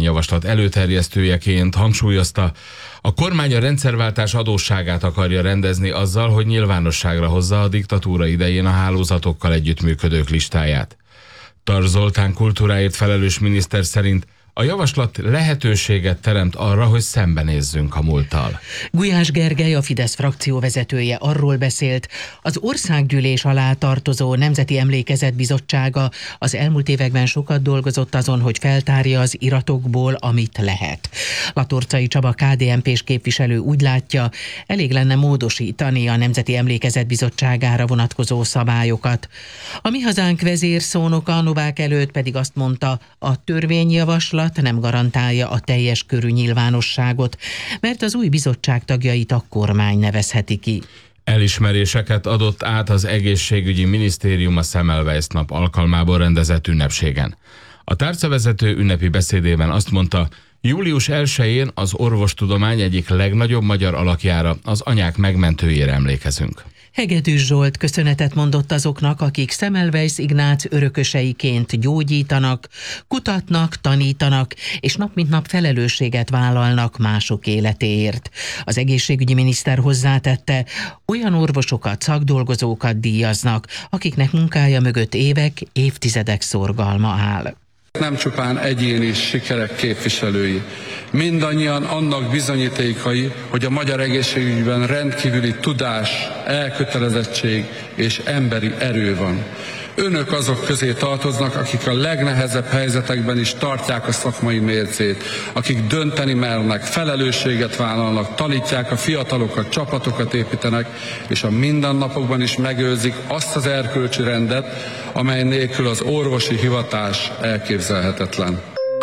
törvényjavaslat előterjesztőjeként hangsúlyozta, a kormány a rendszerváltás adósságát akarja rendezni azzal, hogy nyilvánosságra hozza a diktatúra idején a hálózatokkal együttműködők listáját. Tar Zoltán kultúráért felelős miniszter szerint a javaslat lehetőséget teremt arra, hogy szembenézzünk a múlttal. Gulyás Gergely, a Fidesz frakcióvezetője arról beszélt, az Országgyűlés alá tartozó Nemzeti Emlékezet Bizottsága az elmúlt években sokat dolgozott azon, hogy feltárja az iratokból, amit lehet. Latorcai Csaba KDNP-s képviselő úgy látja, elég lenne módosítani a Nemzeti Emlékezet Bizottságára vonatkozó szabályokat. A Mi Hazánk vezérszónoka Novák előtt pedig azt mondta, a törvényjavaslat nem garantálja a teljes körű nyilvánosságot, mert az új bizottság tagjait a kormány nevezheti ki. Elismeréseket adott át az egészségügyi minisztérium a Semmelweis nap alkalmából rendezett ünnepségen. A tárcavezető ünnepi beszédében azt mondta, július 1-én az orvostudomány egyik legnagyobb magyar alakjára, az anyák megmentőjére emlékezünk. Hegedűs Zsolt köszönetet mondott azoknak, akik Semmelweis Ignác örököseiként gyógyítanak, kutatnak, tanítanak, és nap mint nap felelősséget vállalnak mások életéért. Az egészségügyi miniszter hozzátette, olyan orvosokat, szakdolgozókat díjaznak, akiknek munkája mögött évek, évtizedek szorgalma áll. Nem csupán egyéni sikerek képviselői, mindannyian annak bizonyítékai, hogy a magyar egészségügyben rendkívüli tudás, elkötelezettség és emberi erő van. Önök azok közé tartoznak, akik a legnehezebb helyzetekben is tartják a szakmai mércét, akik dönteni mernek, felelősséget vállalnak, tanítják a fiatalokat, csapatokat építenek, és a mindennapokban is megőrzik azt az erkölcsi rendet, amely nélkül az orvosi hivatás elképzelhetetlen.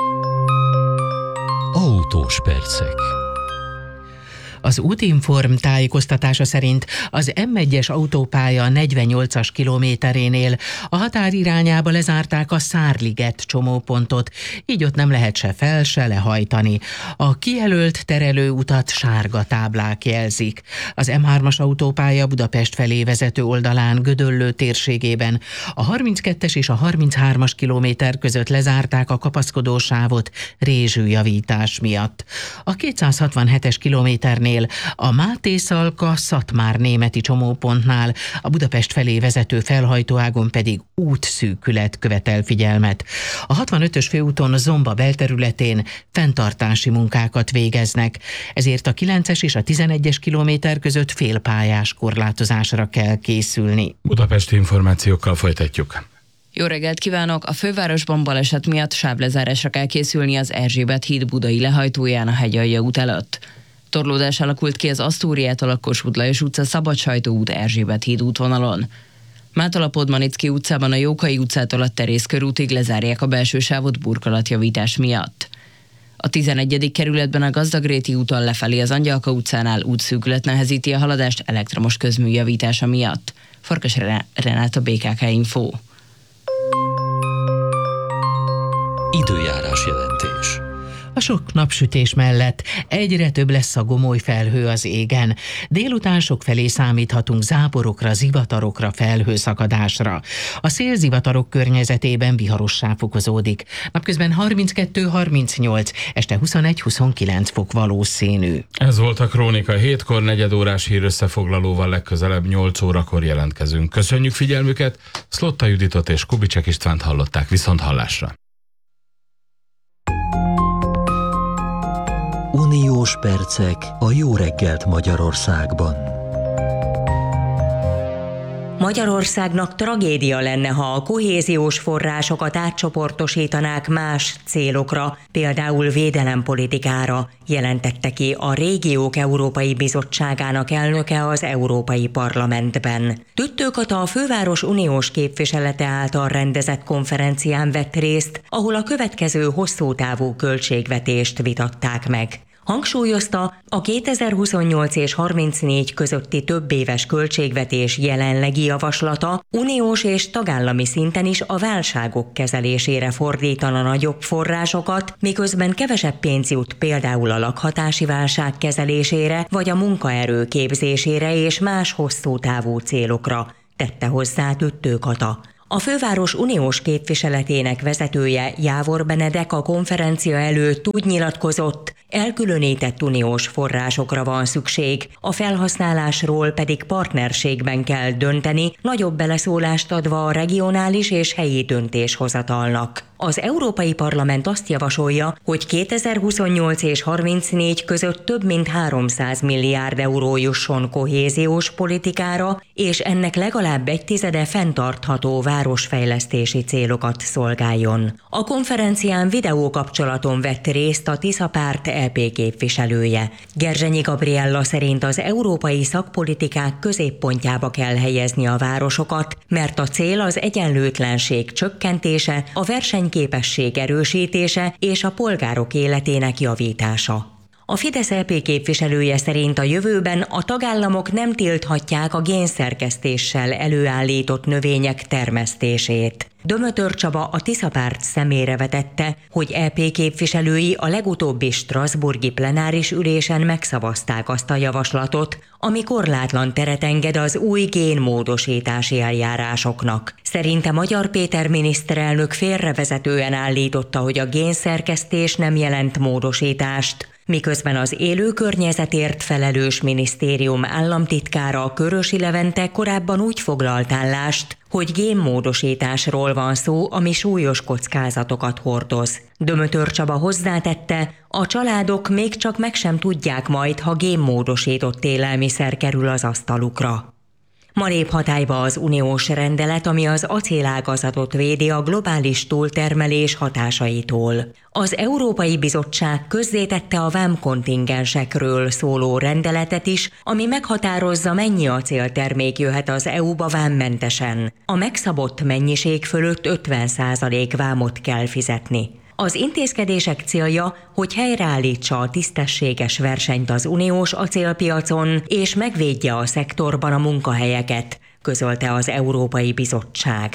Autós percek. Az Útinform tájékoztatása szerint az M1-es autópálya 48-as kilométerénél a határ irányába lezárták a Szárliget csomópontot, így ott nem lehet se fel, se lehajtani. A kijelölt terelőutat sárga táblák jelzik. Az M3-as autópálya Budapest felé vezető oldalán Gödöllő térségében a 32-es és a 33-as kilométer között lezárták a kapaszkodósávot rézsűjavítás miatt. A 267-es kilométernél a Máté-Szalka-Szatmár németi csomópontnál, a Budapest felé vezető felhajtóágon pedig útszűkület követel figyelmet. A 65-ös főúton Zomba belterületén fenntartási munkákat végeznek, ezért a 9-es és a 11-es kilométer között félpályás korlátozásra kell készülni. Budapesti információkkal folytatjuk. Jó reggelt kívánok! A fővárosban baleset miatt sávlezárásra kell készülni az Erzsébet híd budai lehajtóján a Hegyalja út előtt. Torlódás alakult ki az Asztóriától a Kossuth Lajos utca Szabadsajtó út Erzsébet híd útvonalon. Mától-Podmanicki utcában a Jókai utcától a Terész körútig lezárják a belső sávot burkolatjavítás miatt. A 11. kerületben a Gazdagréti úton lefelé az Angyalka utcánál útszűkület nehezíti a haladást elektromos közmű javítása miatt. Farkas Renáta, BKK Info. Időjárás jelentés. A sok napsütés mellett egyre több lesz a gomoly felhő az égen. Délután sokfelé számíthatunk záporokra, zivatarokra, felhőszakadásra. A szélzivatarok környezetében viharossá fokozódik. Napközben 32-38, este 21-29 fok valószínű. Ez volt a Krónika. 7-kor negyedórás hírösszefoglalóval legközelebb 8 órakor jelentkezünk. Köszönjük figyelmüket, Szlotta Juditot és Kubicsek Istvánt hallották, viszont hallásra. Uniós percek a jó reggelt Magyarországban. Magyarországnak tragédia lenne, ha a kohéziós forrásokat átcsoportosítanák más célokra, például védelempolitikára, jelentette ki a Régiók Európai Bizottságának elnöke az Európai Parlamentben. Tüttő Kata a főváros uniós képviselete által rendezett konferencián vett részt, ahol a következő hosszútávú költségvetést vitatták meg. Hangsúlyozta, a 2028 és 34 közötti többéves költségvetés jelenlegi javaslata uniós és tagállami szinten is a válságok kezelésére fordítana nagyobb forrásokat, miközben kevesebb pénz jut például a lakhatási válság kezelésére vagy a munkaerő képzésére és más hosszú távú célokra, tette hozzá Tüttő Kata. A főváros uniós képviseletének vezetője, Jávor Benedek a konferencia előtt úgy nyilatkozott, elkülönített uniós forrásokra van szükség, a felhasználásról pedig partnerségben kell dönteni, nagyobb beleszólást adva a regionális és helyi döntéshozatalnak. Az Európai Parlament azt javasolja, hogy 2028 és 34 között több mint 300 milliárd euró jusson kohéziós politikára, és ennek legalább 1/10 fenntartható városfejlesztési célokat szolgáljon. A konferencián videókapcsolaton vett részt a Tisza Párt EP képviselője. Gerzsenyi Gabriella szerint az európai szakpolitikák középpontjába kell helyezni a városokat, mert a cél az egyenlőtlenség csökkentése, a versenyképesség erősítése és a polgárok életének javítása. A Fidesz EP képviselője szerint a jövőben a tagállamok nem tilthatják a génszerkesztéssel előállított növények termesztését. Dömötör Csaba a Tisza Párt szemére vetette, hogy EP képviselői a legutóbbi strasbourgi plenáris ülésen megszavazták azt a javaslatot, ami korlátlan teret enged az új génmódosítási eljárásoknak. Szerinte Magyar Péter miniszterelnök félrevezetően állította, hogy a génszerkesztés nem jelent módosítást, miközben az élő környezetért felelős minisztérium államtitkára, Körösi Levente korábban úgy foglalt állást, hogy génmódosításról van szó, ami súlyos kockázatokat hordoz. Dömötör Csaba hozzátette, a családok még csak meg sem tudják majd, ha génmódosított élelmiszer kerül az asztalukra. Ma lép hatályba az uniós rendelet, ami az acélágazatot védi a globális túltermelés hatásaitól. Az Európai Bizottság közzétette a vámkontingensekről szóló rendeletet is, ami meghatározza, mennyi acéltermék jöhet az EU-ba vámmentesen. A megszabott mennyiség fölött 50% vámot kell fizetni. Az intézkedések célja, hogy helyreállítsa a tisztességes versenyt az uniós acélpiacon, és megvédje a szektorban a munkahelyeket, közölte az Európai Bizottság.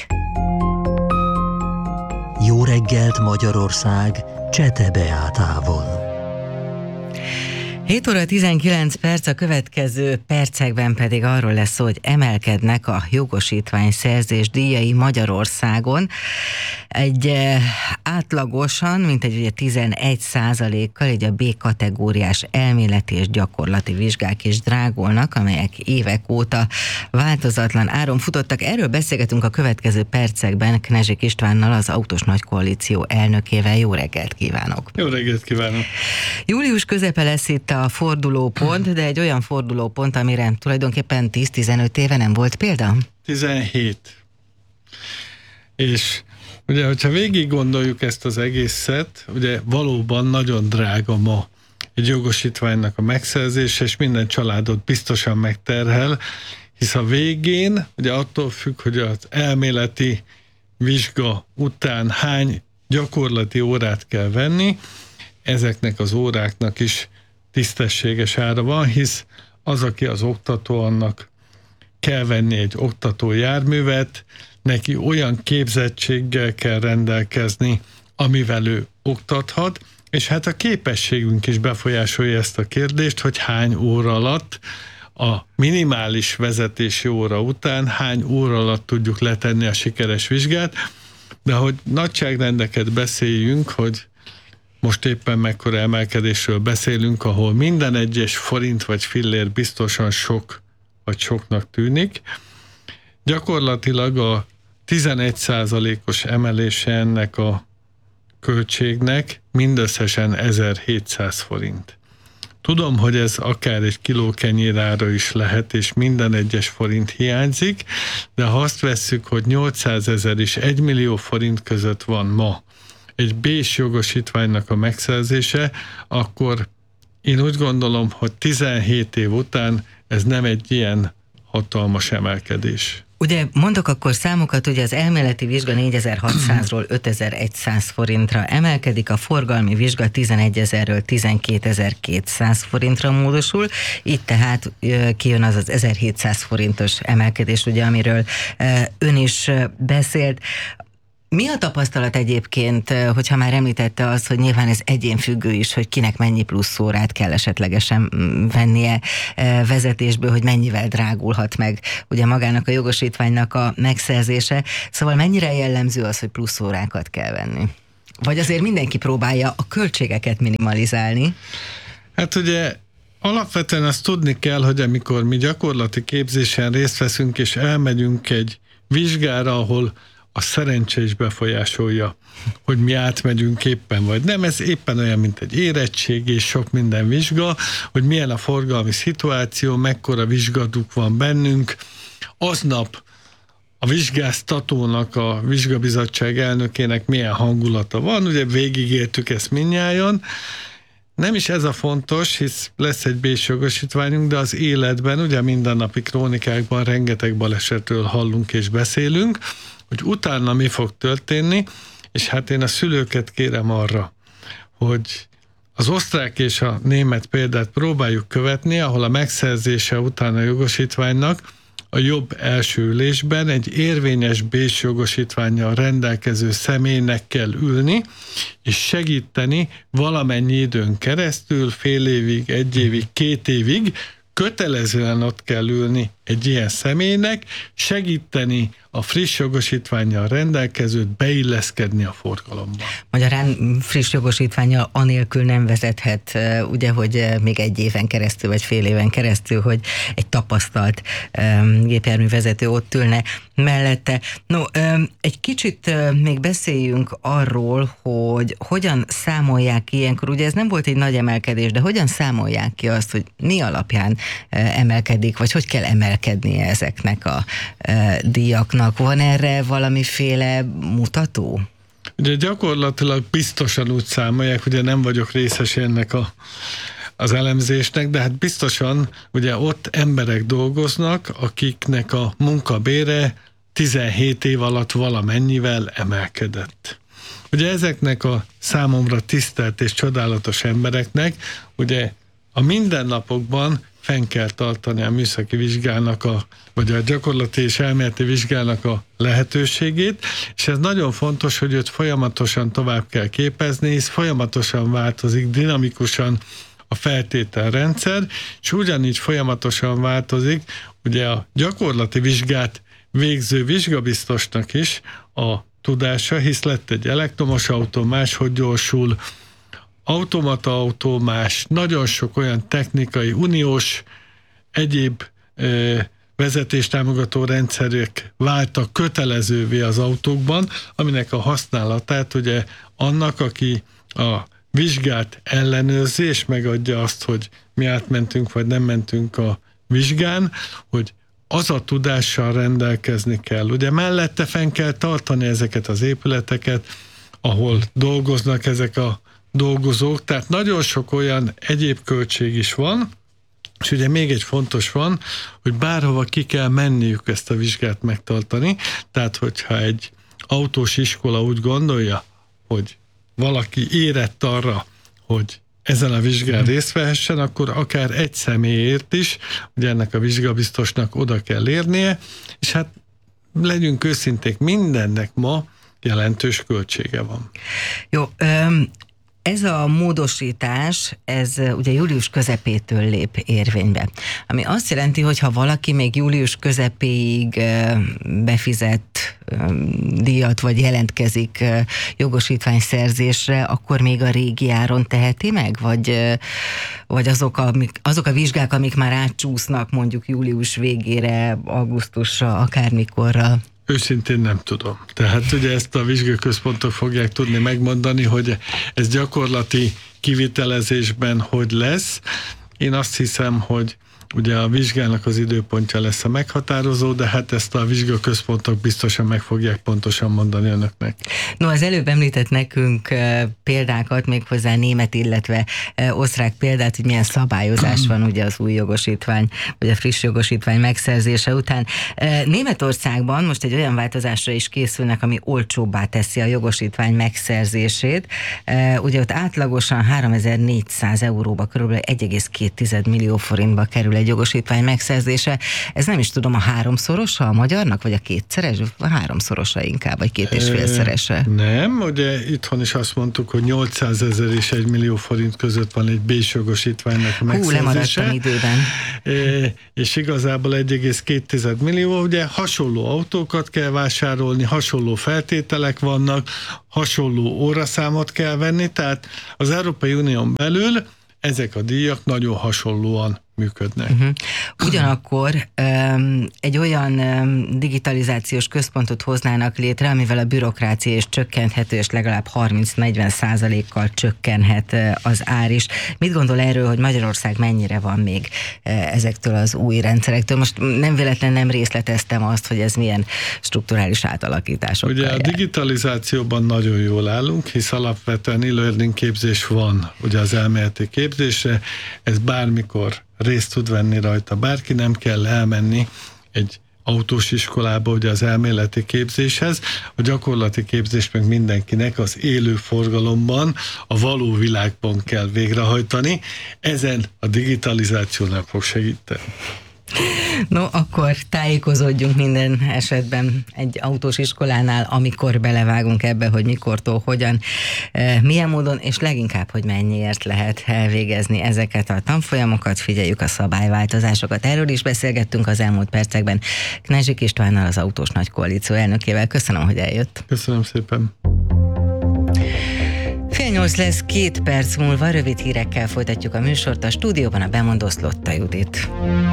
Jó reggelt Magyarország, Csete Beátával. 7 óra 19 perc, a következő percekben pedig arról lesz szó, hogy emelkednek a jogosítványszerzés díjai Magyarországon. Egy átlagosan, mintegy 11%-kal, így a B kategóriás elméleti és gyakorlati vizsgák is drágulnak, amelyek évek óta változatlan áron futottak. Erről beszélgetünk a következő percekben Knezsik Istvánnal, az Autós Nagykoalíció elnökével. Jó reggelt kívánok! Jó reggelt kívánok! Július közepe lesz itt a fordulópont, de egy olyan fordulópont, amire tulajdonképpen 10-15 éve nem volt példa? 17. És ugye, hogyha végig gondoljuk ezt az egészet, ugye valóban nagyon drága ma egy jogosítványnak a megszerzése, és minden családot biztosan megterhel, hisz a végén, ugye attól függ, hogy az elméleti vizsga után hány gyakorlati órát kell venni, ezeknek az óráknak is tisztességes ára van, hisz az, aki az oktató, annak kell venni egy oktató járművet, neki olyan képzettséggel kell rendelkezni, amivel ő oktathat, és hát a képességünk is befolyásolja ezt a kérdést, hogy hány óra alatt, a minimális vezetési óra után hány óra alatt tudjuk letenni a sikeres vizsgát, de hogy nagyságrendeket beszéljünk, hogy most éppen mekkora emelkedésről beszélünk, ahol minden egyes forint vagy fillér biztosan sok vagy soknak tűnik. Gyakorlatilag a 11%-os emelése ennek a költségnek mindösszesen 1700 forint. Tudom, hogy ez akár egy kiló kenyérára is lehet, és minden egyes forint hiányzik, de ha azt vesszük, hogy 800 000 és 1 millió forint között van ma egy B-s jogosítványnak a megszerzése, akkor én úgy gondolom, hogy 17 év után ez nem egy ilyen hatalmas emelkedés. Ugye mondok akkor számokat, hogy az elméleti vizsga 4600-ról 5100 forintra emelkedik, a forgalmi vizsga 11.000-ről 12.200 forintra módosul, itt tehát kijön az 1700 forintos emelkedés, ugye, amiről ön is beszélt. Mi a tapasztalat egyébként, hogyha már említette azt, hogy nyilván ez egyénfüggő is, hogy kinek mennyi plusz órát kell esetlegesen vennie vezetésből, hogy mennyivel drágulhat meg ugye magának a jogosítványnak a megszerzése. Szóval mennyire jellemző az, hogy plusz órákat kell venni? Vagy azért mindenki próbálja a költségeket minimalizálni? Hát ugye alapvetően azt tudni kell, hogy amikor mi gyakorlati képzésen részt veszünk, és elmegyünk egy vizsgára, ahol a szerencse is befolyásolja, hogy mi átmegyünk éppen vagy nem. Ez éppen olyan, mint egy érettség és sok minden vizsga, hogy milyen a forgalmi szituáció, mekkora vizsgaduk van bennünk. Aznap a vizsgáztatónak, a vizsgabizottság elnökének milyen hangulata van, ugye végigértük ezt mindnyájan. Nem is ez a fontos, hisz lesz egy B-s jogosítványunk, de az életben, ugye mindennapi krónikákban rengeteg balesetről hallunk és beszélünk, hogy utána mi fog történni, és hát én a szülőket kérem arra, hogy az osztrák és a német példát próbáljuk követni, ahol a megszerzése után a jogosítványnak a jobb első ülésben egy érvényes B-s jogosítvánnyal rendelkező személynek kell ülni, és segíteni valamennyi időn keresztül, fél évig, 1 évig, 2 évig, kötelezően ott kell ülni egy ilyen személynek, segíteni a friss jogosítvánnyal rendelkezőt beilleszkedni a forgalomba. Magyarán friss jogosítvánnyal anélkül nem vezethet, ugye, hogy még 1 éven keresztül, vagy fél éven keresztül, hogy egy tapasztalt gépjárművezető ott ülne mellette. No, egy kicsit még beszéljünk arról, hogy hogyan számolják ki ilyenkor, ugye ez nem volt egy nagy emelkedés, de hogyan számolják ki azt, hogy mi alapján emelkedik, vagy hogy kell emelkednie ezeknek a díjaknak? Van erre valamiféle mutató? Ugye gyakorlatilag biztosan úgy számolják, ugye nem vagyok részes ennek az elemzésnek, de hát biztosan ugye ott emberek dolgoznak, akiknek a munkabére 17 év alatt valamennyivel emelkedett. Ugye ezeknek a számomra tisztelt és csodálatos embereknek ugye a mindennapokban fenn kell tartani a műszaki vizsgának vagy a gyakorlati és elméleti vizsgának a lehetőségét, és ez nagyon fontos, hogy őt folyamatosan tovább kell képezni, hisz folyamatosan változik, dinamikusan a feltételrendszer, és ugyanígy folyamatosan változik ugye a gyakorlati vizsgát végző vizsgabiztosnak is a tudása, hisz lett egy elektromos autó, máshogy gyorsul, automata autó más, nagyon sok olyan technikai, uniós, egyéb vezetéstámogató rendszerek váltak kötelezővé az autókban, aminek a használatát ugye annak, aki a vizsgát ellenőrzi, és megadja azt, hogy mi átmentünk, vagy nem mentünk a vizsgán, hogy az a tudással rendelkezni kell. Ugye mellette fenn kell tartani ezeket az épületeket, ahol dolgoznak ezek a dolgozók, tehát nagyon sok olyan egyéb költség is van, és ugye még egy fontos van, hogy bárhova ki kell menniük ezt a vizsgát megtartani, tehát hogyha egy autós iskola úgy gondolja, hogy valaki érett arra, hogy ezen a vizsgán részt vehessen, akkor akár egy személyért is, ugye ennek a vizsgabiztosnak oda kell érnie, és hát legyünk őszinték, mindennek ma jelentős költsége van. Jó, ez a módosítás, ez ugye július közepétől lép érvénybe. Ami azt jelenti, hogy ha valaki még július közepéig befizet díjat, vagy jelentkezik jogosítványszerzésre, akkor még a régi áron teheti meg? Vagy azok a vizsgák, amik már átcsúsznak mondjuk július végére, augusztusra, akármikorra? Őszintén nem tudom. Tehát ugye ezt a vizsgaközpontok fogják tudni megmondani, hogy ez gyakorlati kivitelezésben hogy lesz. Én azt hiszem, hogy ugye a vizsgának az időpontja lesz a meghatározó, de hát ezt a vizsgaközpontok biztosan meg fogják pontosan mondani önöknek. No, az előbb említett nekünk példákat, méghozzá német, illetve osztrák példát, hogy milyen szabályozás van ugye az új jogosítvány, vagy a friss jogosítvány megszerzése után. Németországban most egy olyan változásra is készülnek, ami olcsóbbá teszi a jogosítvány megszerzését. Ugye ott átlagosan 3400 euróba, körülbelül 1,2 millió forintba kerül egy jogosítvány megszerzése. Ez nem is tudom, a 3-szorosa a magyarnak, vagy a 2-szeres? A 3-szorosa inkább, vagy 2,5-szerese? Nem, ugye itthon is azt mondtuk, hogy 800 000 és 1 millió forint között van egy B-s jogosítványnak a megszerzése. Lemaradtam időben. És igazából 1,2 millió, ugye hasonló autókat kell vásárolni, hasonló feltételek vannak, hasonló óraszámot kell venni, tehát az Európai Unión belül ezek a díjak nagyon hasonlóan működnek. Ugyanakkor egy olyan digitalizációs központot hoznának létre, amivel a bürokrácia is csökkenthető, és legalább 30-40%-kal csökkenhet az ár is. Mit gondol erről, hogy Magyarország mennyire van még ezektől az új rendszerektől? Most nem véletlen nem részleteztem azt, hogy ez milyen strukturális átalakításokkal ugye jár. A digitalizációban nagyon jól állunk, hisz alapvetően e-learning képzés van, ugye az elméleti képzésre, ez bármikor részt tud venni rajta bárki, nem kell elmenni egy autós iskolába, ugye az elméleti képzéshez, a gyakorlati képzés meg mindenkinek az élő forgalomban, a való világban kell végrehajtani, ezen a digitalizáció nem fog segíteni. No, akkor tájékozódjunk minden esetben egy autós iskolánál, amikor belevágunk ebbe, hogy mikortól, hogyan, milyen módon, és leginkább, hogy mennyiért lehet elvégezni ezeket a tanfolyamokat, figyeljük a szabályváltozásokat. Erről is beszélgettünk az elmúlt percekben Knezsik Istvánnal, az Autós Nagy Koalíció elnökével. Köszönöm, hogy eljött. Köszönöm szépen. 7:30 lesz, 2 perc múlva rövid hírekkel folytatjuk a műsort, a stúdióban a bemondó Szlotta Judit.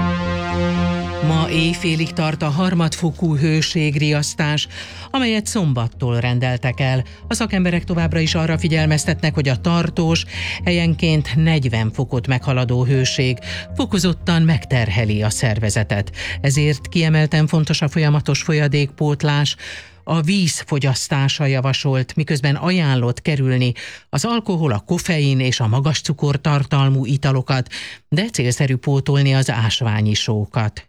Ma éjfélig tart a harmadfokú hőségriasztás, amelyet szombattól rendeltek el. A szakemberek továbbra is arra figyelmeztetnek, hogy a tartós, helyenként 40 fokot meghaladó hőség fokozottan megterheli a szervezetet. Ezért kiemelten fontos a folyamatos folyadékpótlás, a víz fogyasztása javasolt, miközben ajánlott kerülni az alkohol, a koffein és a magas cukortartalmú italokat, de célszerű pótolni az ásványi sókat.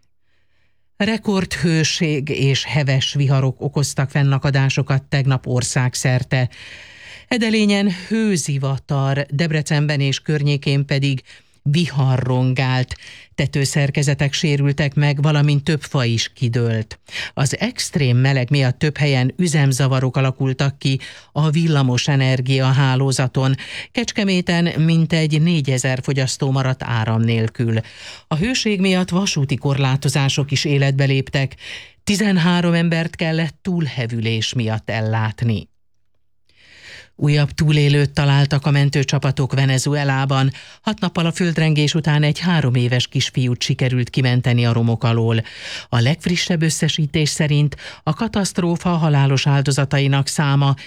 Rekordhőség és heves viharok okoztak fennakadásokat tegnap országszerte. Edelényen hőzivatar, Debrecenben és környékén pedig vihar rongált, tetőszerkezetek sérültek meg, valamint több fa is kidőlt. Az extrém meleg miatt több helyen üzemzavarok alakultak ki a villamos energia hálózaton. Kecskeméten mintegy 4000 fogyasztó maradt áram nélkül. A hőség miatt vasúti korlátozások is életbe léptek. 13 embert kellett túlhevülés miatt ellátni. Újabb túlélőt találtak a mentőcsapatok Venezuelában. 6 nappal a földrengés után egy 3 éves kisfiút sikerült kimenteni a romok alól. A legfrissebb összesítés szerint a katasztrófa halálos áldozatainak száma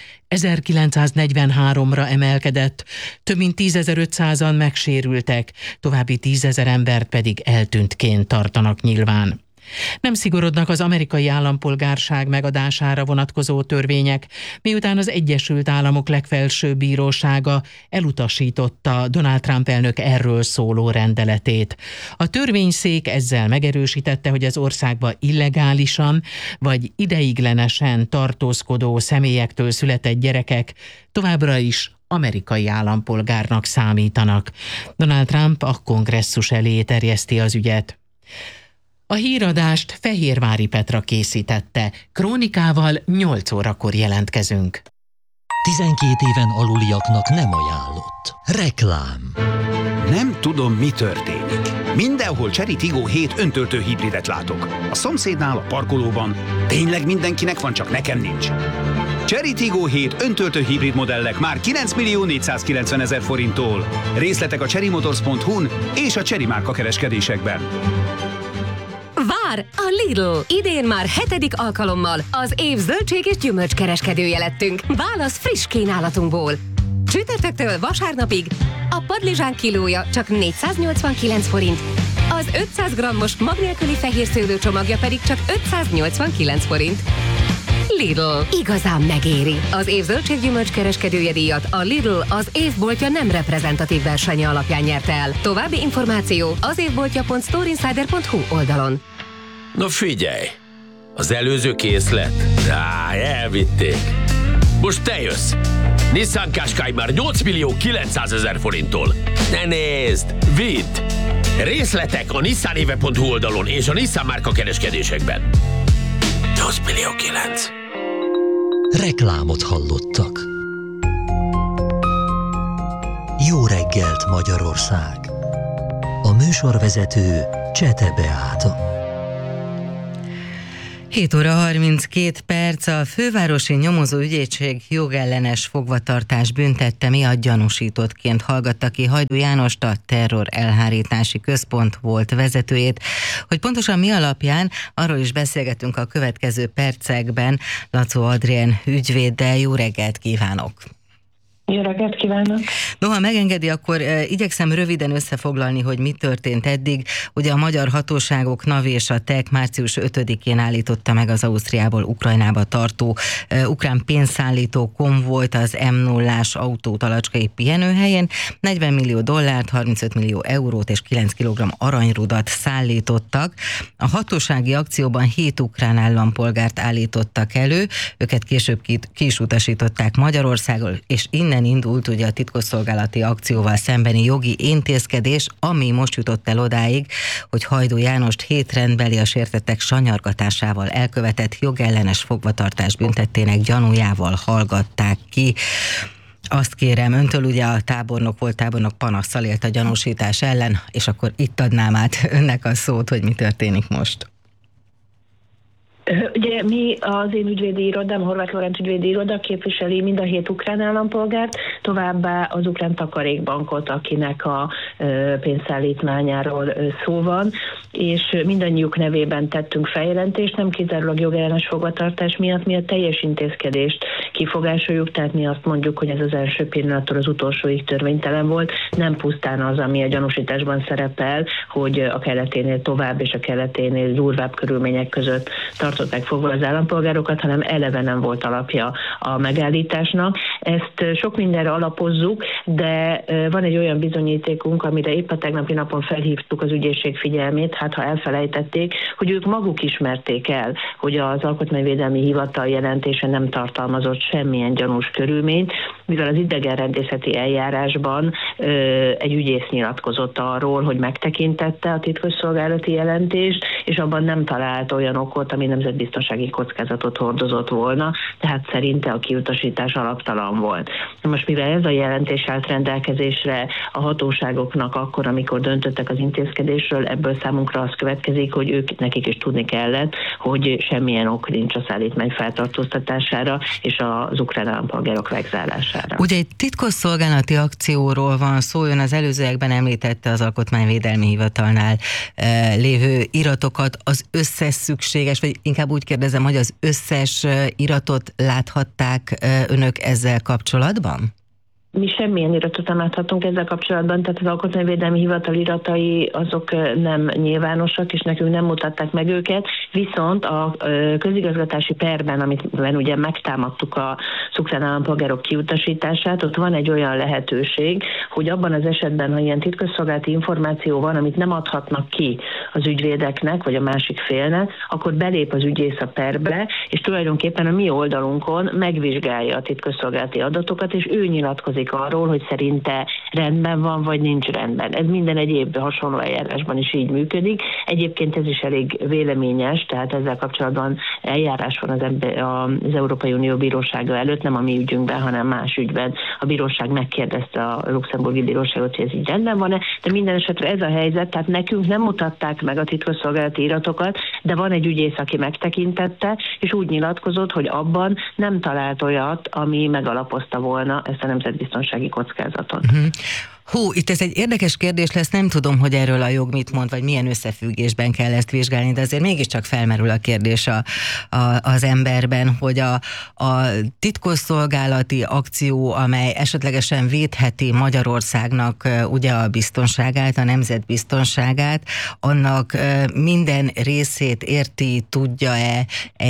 1943-ra emelkedett, több mint 10.500-an megsérültek, további 10.000 embert pedig eltűntként tartanak nyilván. Nem szigorodnak az amerikai állampolgárság megadására vonatkozó törvények, miután az Egyesült Államok legfelsőbb bírósága elutasította Donald Trump elnök erről szóló rendeletét. A törvényszék ezzel megerősítette, hogy az országba illegálisan vagy ideiglenesen tartózkodó személyektől született gyerekek továbbra is amerikai állampolgárnak számítanak. Donald Trump a kongresszus elé terjeszti az ügyet. A híradást Fehérvári Petra készítette. Krónikával 8 órakor jelentkezünk. 12 éven aluliaknak nem ajánlott. Reklám. Nem tudom, mi történik. Mindenhol Chery Tiggo 7 öntöltő hibridet látok. A szomszédnál, a parkolóban. Tényleg mindenkinek van, csak nekem nincs. Chery Tiggo 7 öntöltő hibrid modellek már 9.490.000 forinttól. Részletek a cherrymotors.hu-n és a Chery márka kereskedésekben. Vár! A Lidl! Idén már 7. alkalommal az év zöldség és gyümölcskereskedője lettünk. Válasz friss kínálatunkból. Csütörtöktől vasárnapig a padlizsán kilója csak 489 forint, az 500 g-os mag nélküli fehér szőlő csomagja pedig csak 589 forint. Lidl. Igazán megéri. Az év zöldséggyümölcs kereskedője díjat a Lidl az évboltja nem reprezentatív versenye alapján nyerte el. További információ az évboltja.storeinsider.hu oldalon. Na figyelj! Az előző készlet? Elvitték. Most te jössz! Nissan Qashqai már 8.900.000 forinttól. Ne nézd! Vidd! Részletek a nissanéve.hu oldalon és a Nissan márka kereskedésekben. 8 millió 9. Reklámot hallottak. Jó reggelt, Magyarország! A műsorvezető Csete Beáta. 7 óra 32 perc. A fővárosi nyomozóügyészség jogellenes fogvatartás büntette miatt gyanúsítottként hallgatta ki Hajdú Jánost, a Terror Elhárítási Központ volt vezetőjét. Hogy pontosan mi alapján, arról is beszélgetünk a következő percekben Lacó Adrien ügyvéddel. Jó reggelt kívánok! Jó reggelt kívánok! Noha megengedi, akkor igyekszem röviden összefoglalni, hogy mi történt eddig. Ugye a magyar hatóságok NAV és a TEK március 5-én állította meg az Ausztriából Ukrajnába tartó ukrán pénzszállító konvojt az M0-ás autó talacskai pihenőhelyén. 40 millió dollárt, 35 millió eurót és 9 kg aranyrudat szállítottak. A hatósági akcióban 7 ukrán állampolgárt állítottak elő, őket később ki is utasították Magyarországról, és innen indult ugye a titkosszolgálati akcióval szembeni jogi intézkedés, ami most jutott el odáig, hogy Hajdú Jánost 7 rendbeli a sértettek sanyargatásával elkövetett jogellenes fogvatartás büntettének gyanújával hallgatták ki. Azt kérem öntől, ugye a tábornok panasszal élt a gyanúsítás ellen, és akkor itt adnám át önnek a szót, hogy mi történik most. Ugye mi az én ügyvédi irodám, Horváth Lórenc ügyvédi iroda képviseli mind a 7 ukrán állampolgárt, továbbá az ukrán takarékbankot, akinek a pénzszállítmányáról szó van, és mindannyiuk nevében tettünk feljelentést, nem kizárólag jogellenes fogvatartás miatt, mi a teljes intézkedést kifogásoljuk, tehát mi azt mondjuk, hogy ez az első pillanattól az utolsóig törvénytelen volt, nem pusztán az, ami a gyanúsításban szerepel, hogy a keleténél tovább és a keleténél durvább körülmények között tartották fogva az állampolgárokat, hanem eleve nem volt alapja a megállításnak. Ezt sok mindenre alapozzuk, de van egy olyan bizonyítékunk, amire épp a tegnapi napon felhívtuk az ügyészség figyelmét, hát ha elfelejtették, hogy ők maguk ismerték el, hogy az Alkotmányvédelmi Hivatal jelentése nem tartalmazott semmilyen gyanús körülményt, mivel az idegenrendészeti eljárásban egy ügyész nyilatkozott arról, hogy megtekintette a titkosszolgálati jelentést, és abban nem talált olyan okot, ami nemzetbiztonsági kockázatot hordozott volna, tehát szerinte a kiutasítás alaptalan volt. Most mivel ez a jelentés állt rendelkezésre a hatóságoknak akkor, amikor döntöttek az intézkedésről, ebből számunkra az következik, hogy nekik is tudni kellett, hogy semmilyen ok nincs a szállítmány feltartóztatására és az ukrán állampolgárok vegzálására. Ugye egy titkosszolgálati akcióról van szó, ön az előzőekben említette az Alkotmányvédelmi Hivatalnál lévő iratokat, az összes szükséges, vagy inkább úgy kérdezem, hogy az összes iratot láthatták önök ezzel kapcsolatban? Mi semmilyen iratot nem láthatunk ezzel kapcsolatban, tehát az Alkotmányvédelmi Hivatal iratai azok nem nyilvánosak, és nekünk nem mutatták meg őket, viszont a közigazgatási perben, amiben ugye megtámadtuk a ukrán állampolgárok kiutasítását, ott van egy olyan lehetőség, hogy abban az esetben, ha ilyen titkosszolgálati információ van, amit nem adhatnak ki az ügyvédeknek, vagy a másik félnek, akkor belép az ügyész a perbe, és tulajdonképpen a mi oldalunkon megvizsgálja a titkosszolgálati adatokat, és ő nyilatkozik arról, hogy szerinte rendben van, vagy nincs rendben. Ez minden egyéb hasonló eljárásban is így működik. Egyébként ez is elég véleményes, tehát ezzel kapcsolatban eljárás van az Európai Unió Bírósága előtt, nem a mi ügyünkben, hanem más ügyben. A bíróság megkérdezte a luxemburgi bíróságot, hogy ez így rendben van-e, de minden esetre ez a helyzet, tehát nekünk nem mutatták meg a titkosszolgálati iratokat, de van egy ügyész, aki megtekintette, és úgy nyilatkozott, hogy abban nem talált olyat, ami megalapozta volna ezt a nemzetbiztonsági kockázatot. Hú, itt ez egy érdekes kérdés lesz, nem tudom, hogy erről a jog mit mond, vagy milyen összefüggésben kell ezt vizsgálni, de azért mégiscsak felmerül a kérdés az emberben, hogy a titkosszolgálati akció, amely esetlegesen védheti Magyarországnak ugye a biztonságát, a nemzetbiztonságát, annak minden részét érti, tudja-e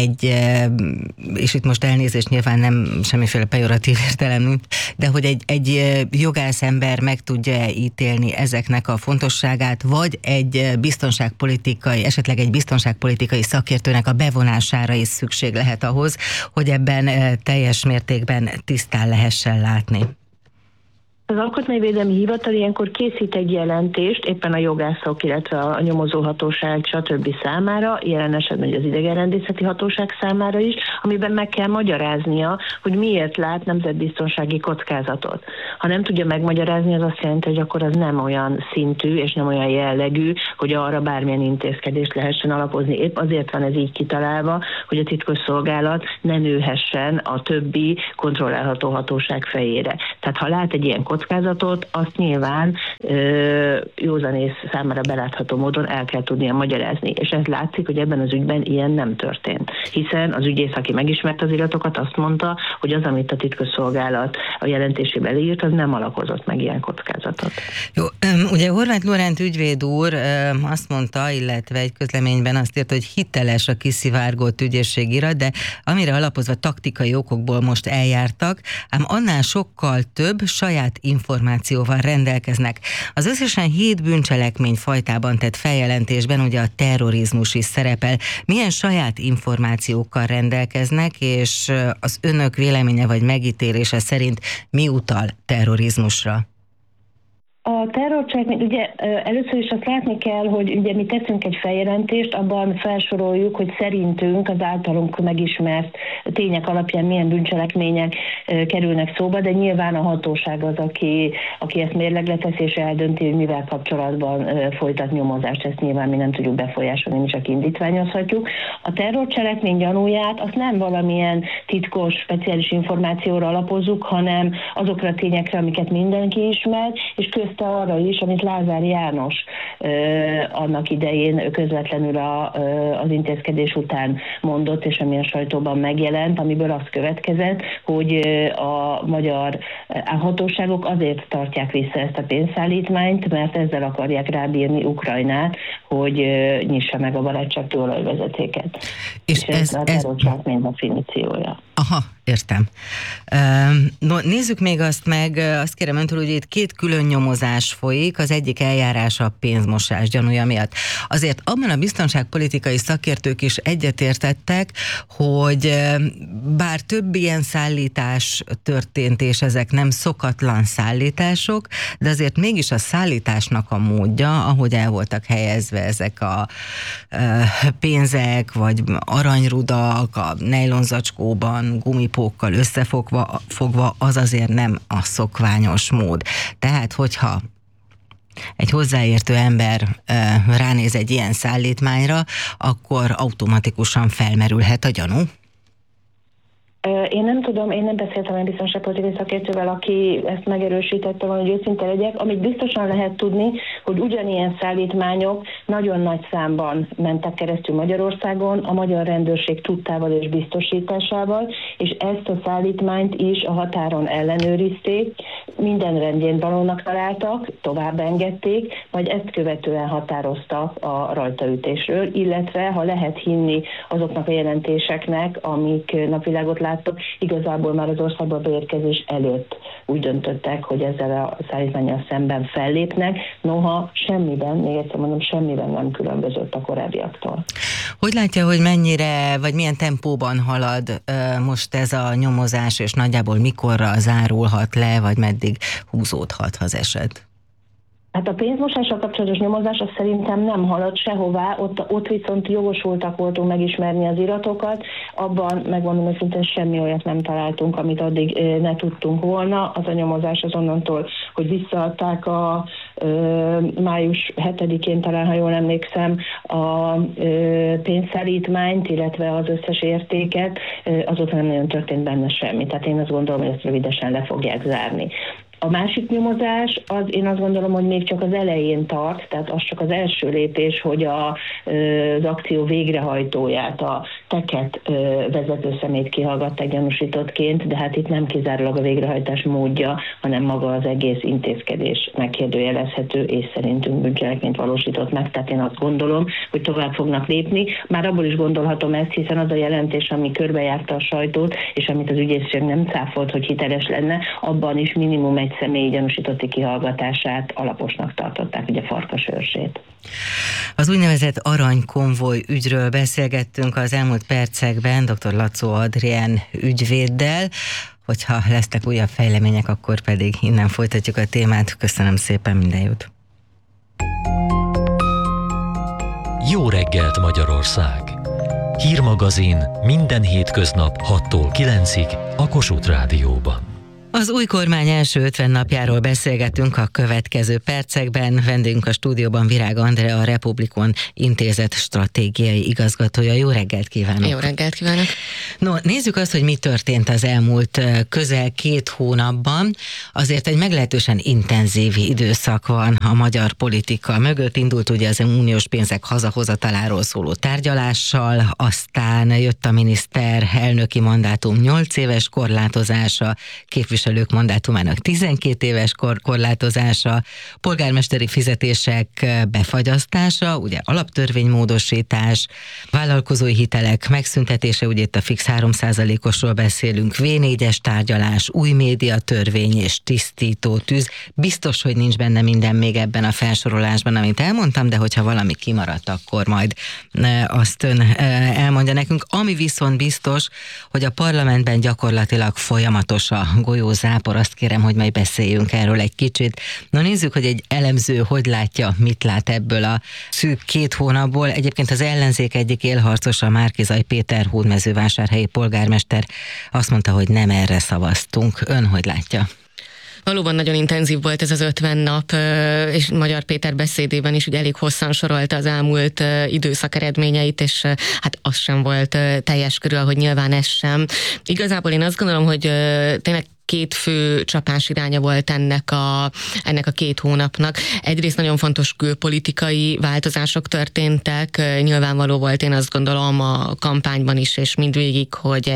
és itt most elnézést nyilván nem semmiféle pejoratív értelem, de hogy egy jogászember meg tudja ítélni ezeknek a fontosságát, vagy esetleg egy biztonságpolitikai szakértőnek a bevonására is szükség lehet ahhoz, hogy ebben teljes mértékben tisztán lehessen látni. Az Alkotmányvédelmi Hivatal ilyenkor készít egy jelentést, éppen a jogászok, illetve a nyomozóhatóság, stb. Számára, jelen esetben az idegenrendészeti hatóság számára is, amiben meg kell magyaráznia, hogy miért lát nemzetbiztonsági kockázatot. Ha nem tudja megmagyarázni, az azt jelenti, hogy akkor az nem olyan szintű és nem olyan jellegű, hogy arra bármilyen intézkedést lehessen alapozni. Épp azért van ez így kitalálva, hogy a titkosszolgálat ne nőhessen a többi kontrollálható hatóság fejére. Tehát ha lát egy ilyen kockázatot, azt nyilván józanész számára belátható módon el kell tudnia magyarázni. És ez látszik, hogy ebben az ügyben ilyen nem történt. Hiszen az ügyész, aki megismert az iratokat, azt mondta, hogy az, amit a titkosszolgálat a jelentésében leírt, az nem alapozott meg ilyen kockázatot. Jó, ugye Horváth Lóránt ügyvéd úr azt mondta, illetve egy közleményben azt írt, hogy hiteles a kiszivárgott ügyészségirat, de amire alapozva taktikai okokból most eljártak, ám annál sokkal több saját információval rendelkeznek. Az összesen 7 bűncselekmény fajtában tett feljelentésben ugye a terrorizmus is szerepel. Milyen saját információkkal rendelkeznek, és az önök véleménye vagy megítélése szerint mi utal terrorizmusra? A terrorcselekmény, ugye először is azt látni kell, hogy ugye mi teszünk egy feljelentést, abban felsoroljuk, hogy szerintünk az általunk megismert tények alapján milyen bűncselekmények kerülnek szóba, de nyilván a hatóság az, aki ezt mérlegre teszi és eldönti, hogy mivel kapcsolatban folytat nyomozást, ezt nyilván mi nem tudjuk befolyásolni, mi csak indítványozhatjuk. A terrorcselekmény gyanúját azt nem valamilyen titkos, speciális információra alapozzuk, hanem azokra a tényekre, amiket mindenki ismer, és közte arra is, amit Lázár János annak idején közvetlenül az intézkedés után mondott, és ami a sajtóban megjelent, amiből az következett, hogy a magyar hatóságok azért tartják vissza ezt a pénzszállítmányt, mert ezzel akarják rábírni Ukrajnát, hogy nyissa meg a barátságtól olajvezetéket. És ez a terrorcselekmény definíciója. Aha, értem. No, nézzük még azt meg, azt kérem öntől, hogy itt 2 külön nyomozás folyik, az egyik eljárás a pénzmosás gyanúja miatt. Azért abban a biztonságpolitikai szakértők is egyetértettek, hogy bár több ilyen szállítás történt, és ezek nem szokatlan szállítások, de azért mégis a szállításnak a módja, ahogy el voltak helyezve ezek a pénzek, vagy aranyrudak, a nejlonzacskóban, gumipókkal összefogva, az azért nem a szokványos mód. Tehát, hogyha egy hozzáértő ember ránéz egy ilyen szállítmányra, akkor automatikusan felmerülhet a gyanú. Én nem tudom, én nem beszéltem egy biztonságpolitikai szakértővel, aki ezt megerősítette volna, hogy őszinte legyek. Amit biztosan lehet tudni, hogy ugyanilyen szállítmányok nagyon nagy számban mentek keresztül Magyarországon, a magyar rendőrség tudtával és biztosításával, és ezt a szállítmányt is a határon ellenőrizték, minden rendjén valónak találtak, tovább engedték, majd ezt követően határoztak a rajtaütésről, illetve ha lehet hinni azoknak a jelentéseknek, amik napvilágot láttak, igazából már az országba beérkezés előtt úgy döntöttek, hogy ezzel a szállítmánnyal szemben fellépnek, noha semmiben, még egyszer mondom, semmiben nem különbözött a korábbiaktól. Hogy látja, hogy mennyire, vagy milyen tempóban halad most ez a nyomozás, és nagyjából mikorra zárulhat le, vagy meddig húzódhat az eset? Hát a pénzmosással kapcsolatos nyomozás az szerintem nem halad sehová, ott viszont jogosultak voltunk megismerni az iratokat, abban megmondom, hogy szintén semmi olyat nem találtunk, amit addig ne tudtunk volna. Az a nyomozás az onnantól, hogy visszaadták a május 7-én talán, ha jól emlékszem, a pénzszállítmányt, illetve az összes értéket, azóta nem nagyon történt benne semmi. Tehát én azt gondolom, hogy ezt rövidesen le fogják zárni. A másik nyomozás, az én azt gondolom, hogy még csak az elején tart, tehát az csak az első lépés, hogy az akció végrehajtóját, a teket vezetőszemét kihallgatták gyanúsítottként, de hát itt nem kizárólag a végrehajtás módja, hanem maga az egész intézkedés megkérdőjelezhető, és szerintünk bűncselekményt valósított meg, tehát én azt gondolom, hogy tovább fognak lépni. Már abból is gondolhatom ezt, hiszen az a jelentés, ami körbejárta a sajtót, és amit az ügyészség nem cáfolt, hogy hiteles lenne, abban is minimum egy személyi gyanúsítotti kihallgatását alaposnak tartották, ugye Farkas őrsét. Az úgynevezett aranykonvoj ügyről beszélgettünk az elmúlt percekben dr. Lacó Adrien ügyvéddel. hogyha lesznek újabb fejlemények, akkor pedig innen folytatjuk a témát. Köszönöm szépen, minden jót! Jó reggelt Magyarország! Hírmagazin minden hétköznap 6-tól 9-ig a Kossuth Rádióban. Az új kormány első 50 napjáról beszélgetünk a következő percekben. Vendégünk a stúdióban Virág Andrea, a Republikon Intézet stratégiai igazgatója. Jó reggelt kívánok! Jó reggelt kívánok! No, nézzük azt, hogy mi történt az elmúlt közel 2 hónapban. Azért egy meglehetősen intenzív időszak van a magyar politika mögött. Indult ugye az uniós pénzek hazahozataláról szóló tárgyalással, aztán jött a miniszter elnöki mandátum 8 éves korlátozása, képviselők mandátumának 12 éves korlátozása, polgármesteri fizetések befagyasztása, ugye alaptörvénymódosítás, vállalkozói hitelek megszüntetése, ugye itt a fix 3%-osról beszélünk, V4-es tárgyalás, új médiatörvény és tisztító tűz. Biztos, hogy nincs benne minden még ebben a felsorolásban, amit elmondtam, de hogyha valami kimaradt, akkor majd azt ön elmondja nekünk. Ami viszont biztos, hogy a parlamentben gyakorlatilag folyamatos a golyózápor, azt kérem, hogy majd beszéljünk erről egy kicsit. Na nézzük, hogy egy elemző hogy látja, mit lát ebből a szűk 2 hónapból. Egyébként az ellenzék egyik élharcosa, Márki-Zay Péter hódmezővásárhelyi polgármester azt mondta, hogy nem erre szavaztunk. Ön hogy látja? Valóban nagyon intenzív volt ez az 50 nap, és Magyar Péter beszédében is ugye elég hosszan sorolta az elmúlt időszak eredményeit, és hát az sem volt teljes körül, hogy nyilván ez sem. Igazából én azt gondolom, hogy tényleg 2 fő csapás iránya volt ennek a 2 hónapnak. Egyrészt nagyon fontos külpolitikai változások történtek. Nyilvánvaló volt, én azt gondolom, a kampányban is, és mindvégig, hogy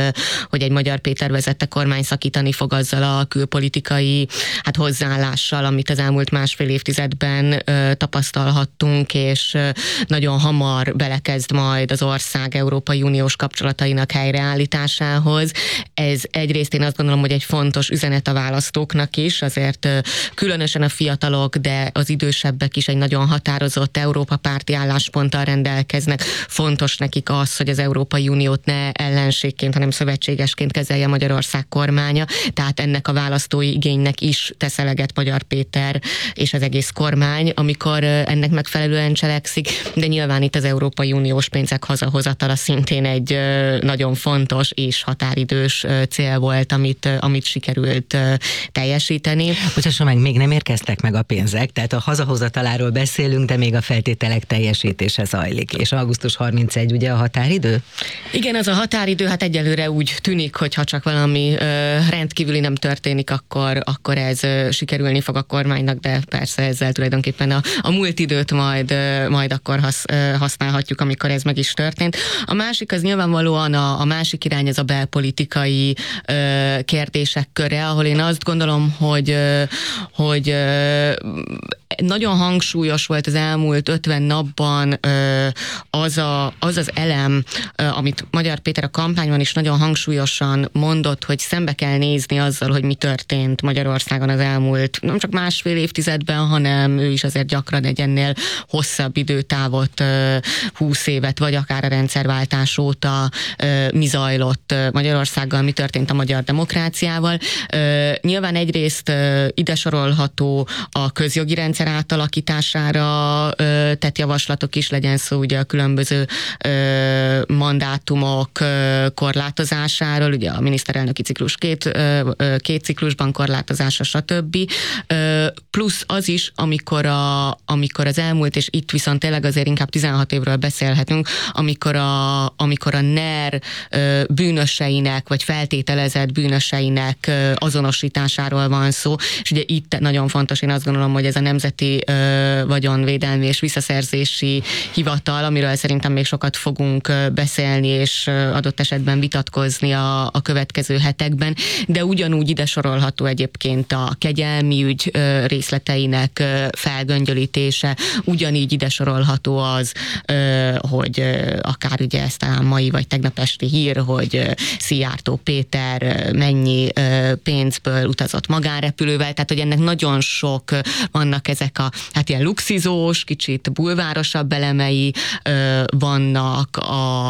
egy Magyar Péter vezette kormány szakítani fog azzal a külpolitikai hozzáállással, amit az elmúlt 1,5 évtizedben tapasztalhattunk, és nagyon hamar belekezd majd az ország Európai Uniós kapcsolatainak helyreállításához. Ez egyrészt én azt gondolom, hogy egy fontos üzenet a választóknak is, azért különösen a fiatalok, de az idősebbek is egy nagyon határozott Európa párti állásponttal rendelkeznek. Fontos nekik az, hogy az Európai Uniót ne ellenségként, hanem szövetségesként kezelje Magyarország kormánya, tehát ennek a választói igénynek is tesz eleget Magyar Péter és az egész kormány, amikor ennek megfelelően cselekszik, de nyilván itt az Európai Uniós pénzek hazahozatala szintén egy nagyon fontos és határidős cél volt, amit sikerült teljesíteni. Bocsásson meg, még nem érkeztek meg a pénzek, tehát a hazahozataláról beszélünk, de még a feltételek teljesítése zajlik. És augusztus 31 ugye a határidő? Igen, az a határidő, hát egyelőre úgy tűnik, hogy ha csak valami rendkívüli nem történik, akkor ez sikerülni fog a kormánynak, de persze ezzel tulajdonképpen a múlt időt majd akkor használhatjuk, amikor ez meg is történt. A másik az nyilvánvalóan a másik irány, az a belpolitikai kérdések köre, ahol én azt gondolom, hogy nagyon hangsúlyos volt az elmúlt 50 napban az az elem, amit Magyar Péter a kampányban is nagyon hangsúlyosan mondott, hogy szembe kell nézni azzal, hogy mi történt Magyarországon az elmúlt nem csak 1,5 évtizedben, hanem ő is azért gyakran egy ennél hosszabb időtávot, 20 évet, vagy akár a rendszerváltás óta mi zajlott Magyarországgal, mi történt a magyar demokráciával. Nyilván egyrészt ide sorolható a közjogi rendszer átalakítására tett javaslatok is, legyen szó ugye a különböző mandátumok korlátozásáról, ugye a miniszterelnöki ciklus két ciklusban korlátozása, stb. Plusz az is, amikor az elmúlt, és itt viszont tényleg azért inkább 16 évről beszélhetünk, amikor a NER bűnöseinek, vagy feltételezett bűnöseinek azonosításáról van szó, és ugye itt nagyon fontos, én azt gondolom, hogy ez a Nemzeti Vagyonvédelmi és Visszaszerzési Hivatal, amiről szerintem még sokat fogunk beszélni, és adott esetben vitatkozni a következő hetekben, de ugyanúgy ide sorolható egyébként a kegyelmi ügy részleteinek felgöngyölítése, ugyanígy ide sorolható az, hogy akár ugye ez talán mai vagy tegnap esti hír, hogy Szijjártó Péter mennyi pénzből utazott magánrepülővel, tehát hogy ennek nagyon sok vannak ezek a ilyen luxizós, kicsit bulvárosabb elemei, vannak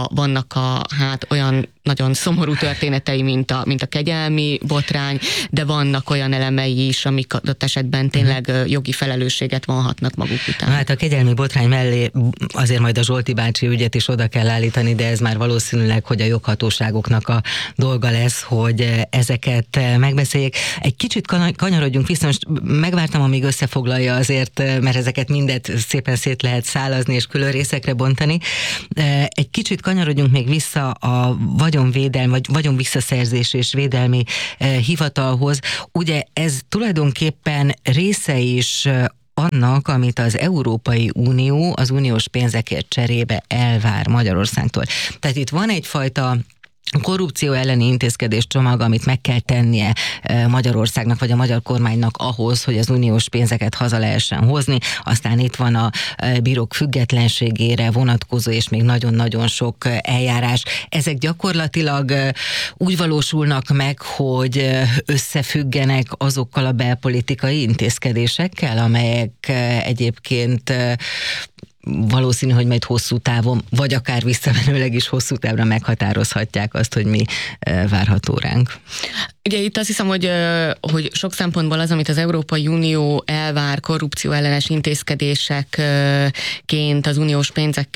hát olyan nagyon szomorú történetei, mint a kegyelmi botrány, de vannak olyan elemei is, amik adott esetben tényleg jogi felelősséget vonhatnak maguk után. Hát a kegyelmi botrány mellé azért majd a Zsolti bácsi ügyet is oda kell állítani, de ez már valószínűleg, hogy a joghatóságoknak a dolga lesz, hogy ezeket megbeszéljék. Egy kicsit kanyarodjunk vissza, most megvártam, amíg összefoglalja azért, mert ezeket mindet szépen szét lehet szálazni és külön részekre bontani. Egy kicsit kanyarodjunk még vissza a vagyonvédelmi, vagy vagyonvisszaszerzés és védelmi hivatalhoz. Ugye ez tulajdonképpen része is annak, amit az Európai Unió az uniós pénzekért cserébe elvár Magyarországtól. Tehát itt van egyfajta korrupció elleni intézkedés csomag, amit meg kell tennie Magyarországnak vagy a magyar kormánynak ahhoz, hogy az uniós pénzeket haza lehessen hozni. Aztán itt van a bírók függetlenségére vonatkozó és még nagyon-nagyon sok eljárás. Ezek gyakorlatilag úgy valósulnak meg, hogy összefüggenek azokkal a belpolitikai intézkedésekkel, amelyek egyébként valószínű, hogy majd hosszú távon, vagy akár visszamenőleg is hosszú távra meghatározhatják azt, hogy mi várható ránk. Ugye itt azt hiszem, hogy sok szempontból az, amit az Európai Unió elvár korrupció ellenes intézkedésekként az uniós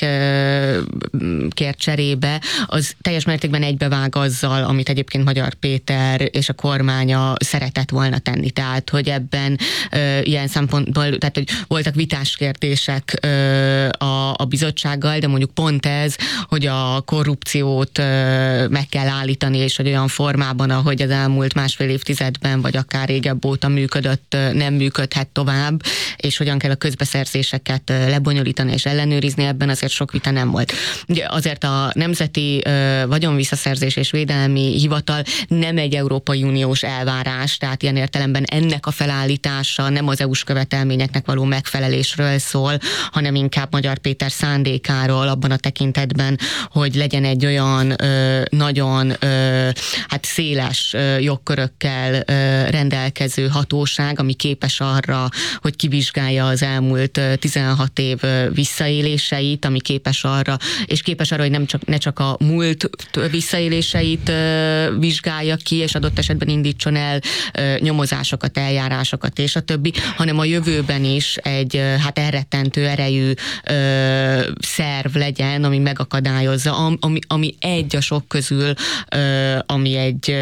pénzekért cserébe, az teljes mértékben egybevág azzal, amit egyébként Magyar Péter és a kormánya szeretett volna tenni. Tehát, hogy ebben ilyen szempontból, tehát, hogy voltak vitás kérdések a bizottsággal, de mondjuk pont ez, hogy a korrupciót meg kell állítani, és hogy olyan formában, ahogy az elmúlt másfél évtizedben, vagy akár régebb óta működött, nem működhet tovább, és hogyan kell a közbeszerzéseket lebonyolítani és ellenőrizni, ebben azért sok vita nem volt. Ugye azért a Nemzeti Vagyonvisszaszerzés és Védelmi Hivatal nem egy Európai Uniós elvárás, tehát ilyen értelemben ennek a felállítása nem az EU-s követelményeknek való megfelelésről szól, hanem inkább Magyar Péter szándékáról abban a tekintetben, hogy legyen egy olyan nagyon hát széles jogkörökkel rendelkező hatóság, ami képes arra, hogy kivizsgálja az elmúlt 16 év visszaéléseit, ami képes arra, hogy ne csak a múlt visszaéléseit vizsgálja ki, és adott esetben indítson el nyomozásokat, eljárásokat és a többi, hanem a jövőben is egy hát elrettentő erejű szerv legyen, ami megakadályozza, ami egy a sok közül, ami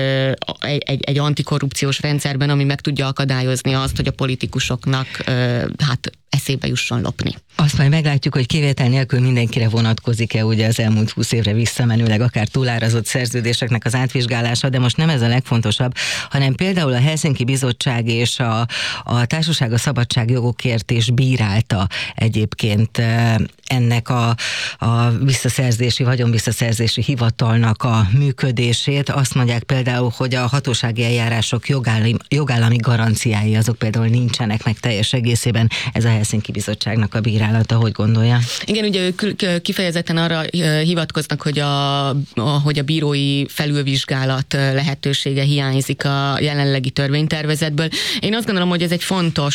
egy antikorrupciós rendszerben, ami meg tudja akadályozni azt, hogy a politikusoknak hát eszébe jusson lopni. Azt majd meglátjuk, hogy kivétel nélkül mindenkire vonatkozik-e ugye az elmúlt 20 évre visszamenőleg akár túlárazott szerződéseknek az átvizsgálása, de most nem ez a legfontosabb, hanem például a Helsinki Bizottság és a Társaság a Szabadságjogokért is bírálta egyébként ennek a visszaszerzési, vagyonvisszaszerzési hivatalnak a működését. Azt mondják például, hogy a hatósági eljárások jogállami garanciái azok például nincsenek meg teljes egészében. Ez a Helsinki Bizottságnak a bírálata, hogy gondolja? Igen, ugye ők kifejezetten arra hivatkoznak, hogy a bírói felülvizsgálat lehetősége hiányzik a jelenlegi törvénytervezetből. Én azt gondolom, hogy ez egy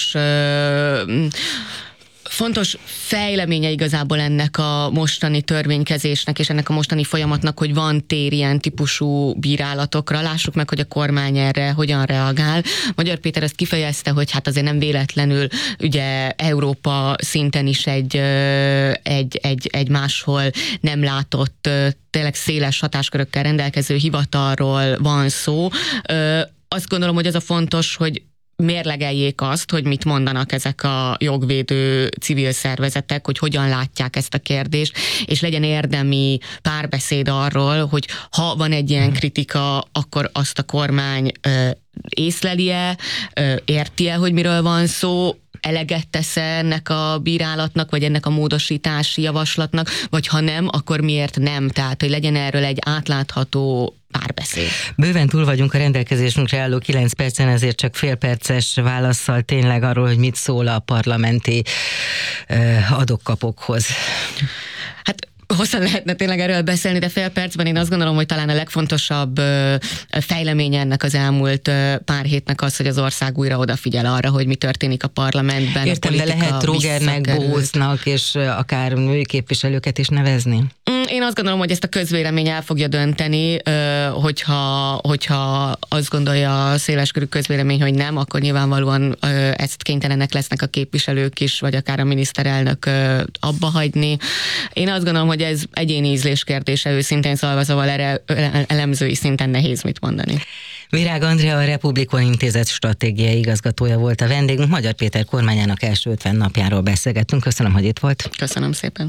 fontos fejleménye igazából ennek a mostani törvénykezésnek és ennek a mostani folyamatnak, hogy van tér ilyen típusú bírálatokra. Lássuk meg, hogy a kormány erre hogyan reagál. Magyar Péter ezt kifejezte, hogy hát azért nem véletlenül ugye Európa szinten is egy máshol nem látott, tényleg széles hatáskörökkel rendelkező hivatalról van szó. Azt gondolom, hogy az a fontos, hogy mérlegeljék azt, hogy mit mondanak ezek a jogvédő civil szervezetek, hogy hogyan látják ezt a kérdést, és legyen érdemi párbeszéd arról, hogy ha van egy ilyen kritika, akkor azt a kormány észleli-e, érti-e, hogy miről van szó, eleget tesz ennek a bírálatnak, vagy ennek a módosítási javaslatnak, vagy ha nem, akkor miért nem? Tehát, hogy legyen erről egy átlátható párbeszéd. Bőven túl vagyunk a rendelkezésünkre álló 9 percen, ezért csak fél perces válasszal tényleg arról, hogy mit szól a parlamenti adok-kapokhoz. Hát hosszan lehetne tényleg erről beszélni, de fél percben én azt gondolom, hogy talán a legfontosabb fejleménye ennek az elmúlt pár hétnek az, hogy az ország újra odafigyel arra, hogy mi történik a parlamentben. Értem, de lehet Trógernek, Bohóznak és akár női képviselőket is nevezni? Én azt gondolom, hogy ezt a közvélemény el fogja dönteni, hogyha azt gondolja a széleskörű közvélemény, hogy nem, akkor nyilvánvalóan ezt kénytelenek lesznek a képviselők is, vagy akár a miniszterelnök abba hagyni. Én azt gondolom, hogy ez egyéni ízlés kérdése, őszintén szólva, szóval erre elemzői szinten nehéz mit mondani. Virág Andrea, a Republikon Intézet stratégiai igazgatója volt a vendégünk. Magyar Péter kormányának első 50 napjáról beszélgettünk. Köszönöm, hogy itt volt. Köszönöm szépen.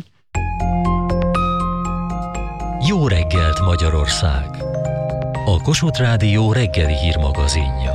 Jó reggelt Magyarország! A Kossuth Rádió reggeli hírmagazinja.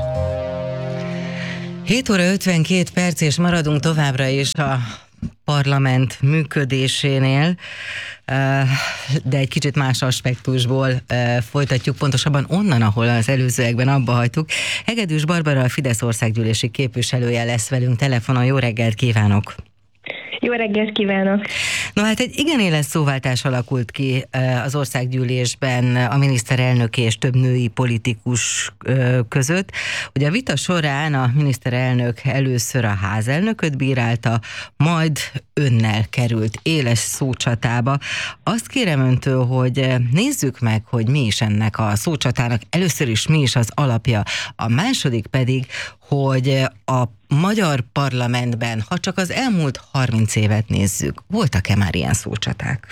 7 óra 52 perc, és maradunk továbbra is a parlament működésénél, de egy kicsit más aspektusból folytatjuk, pontosabban onnan, ahol az előzőekben abba hagytuk. Hegedűs Barbara, a Fidesz országgyűlési képviselője lesz velünk telefonon. Jó reggelt kívánok! Jó reggelt kívánok! No hát egy igen éles szóváltás alakult ki az országgyűlésben a miniszterelnök és több női politikus között. Ugye a vita során a miniszterelnök először a házelnököt bírálta, majd önnel került éles szócsatába. Azt kérem öntől, hogy nézzük meg, hogy mi is ennek a szócsatának. Először is mi is az alapja, a második pedig, hogy a magyar parlamentben, ha csak az elmúlt 30 évet nézzük, voltak-e már ilyen szócsaták?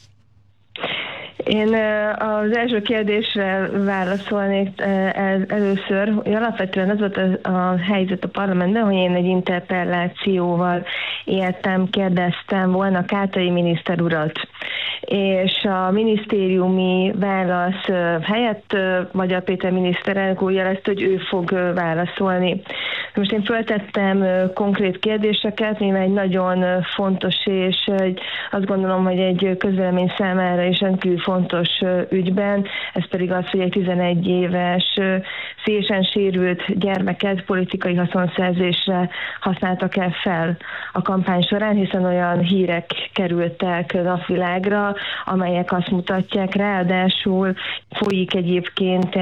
Én az első kérdésre válaszolnék először, hogy alapvetően az volt a helyzet a parlamentben, hogy én egy interpellációval kérdeztem volna Kátai miniszter urat, és a minisztériumi válasz helyett Magyar Péter miniszterelnök úgy jelezte, hogy ő fog válaszolni. Most én föltettem konkrét kérdéseket, mivel egy nagyon fontos, és azt gondolom, hogy egy közvélemény számára is rendkívül fontos ügyben, ez pedig az, hogy egy 11 éves szélesen sérült gyermeket politikai haszonszerzésre használtak el fel a kampány során, hiszen olyan hírek kerültek napvilágra, amelyek azt mutatják, ráadásul folyik egyébként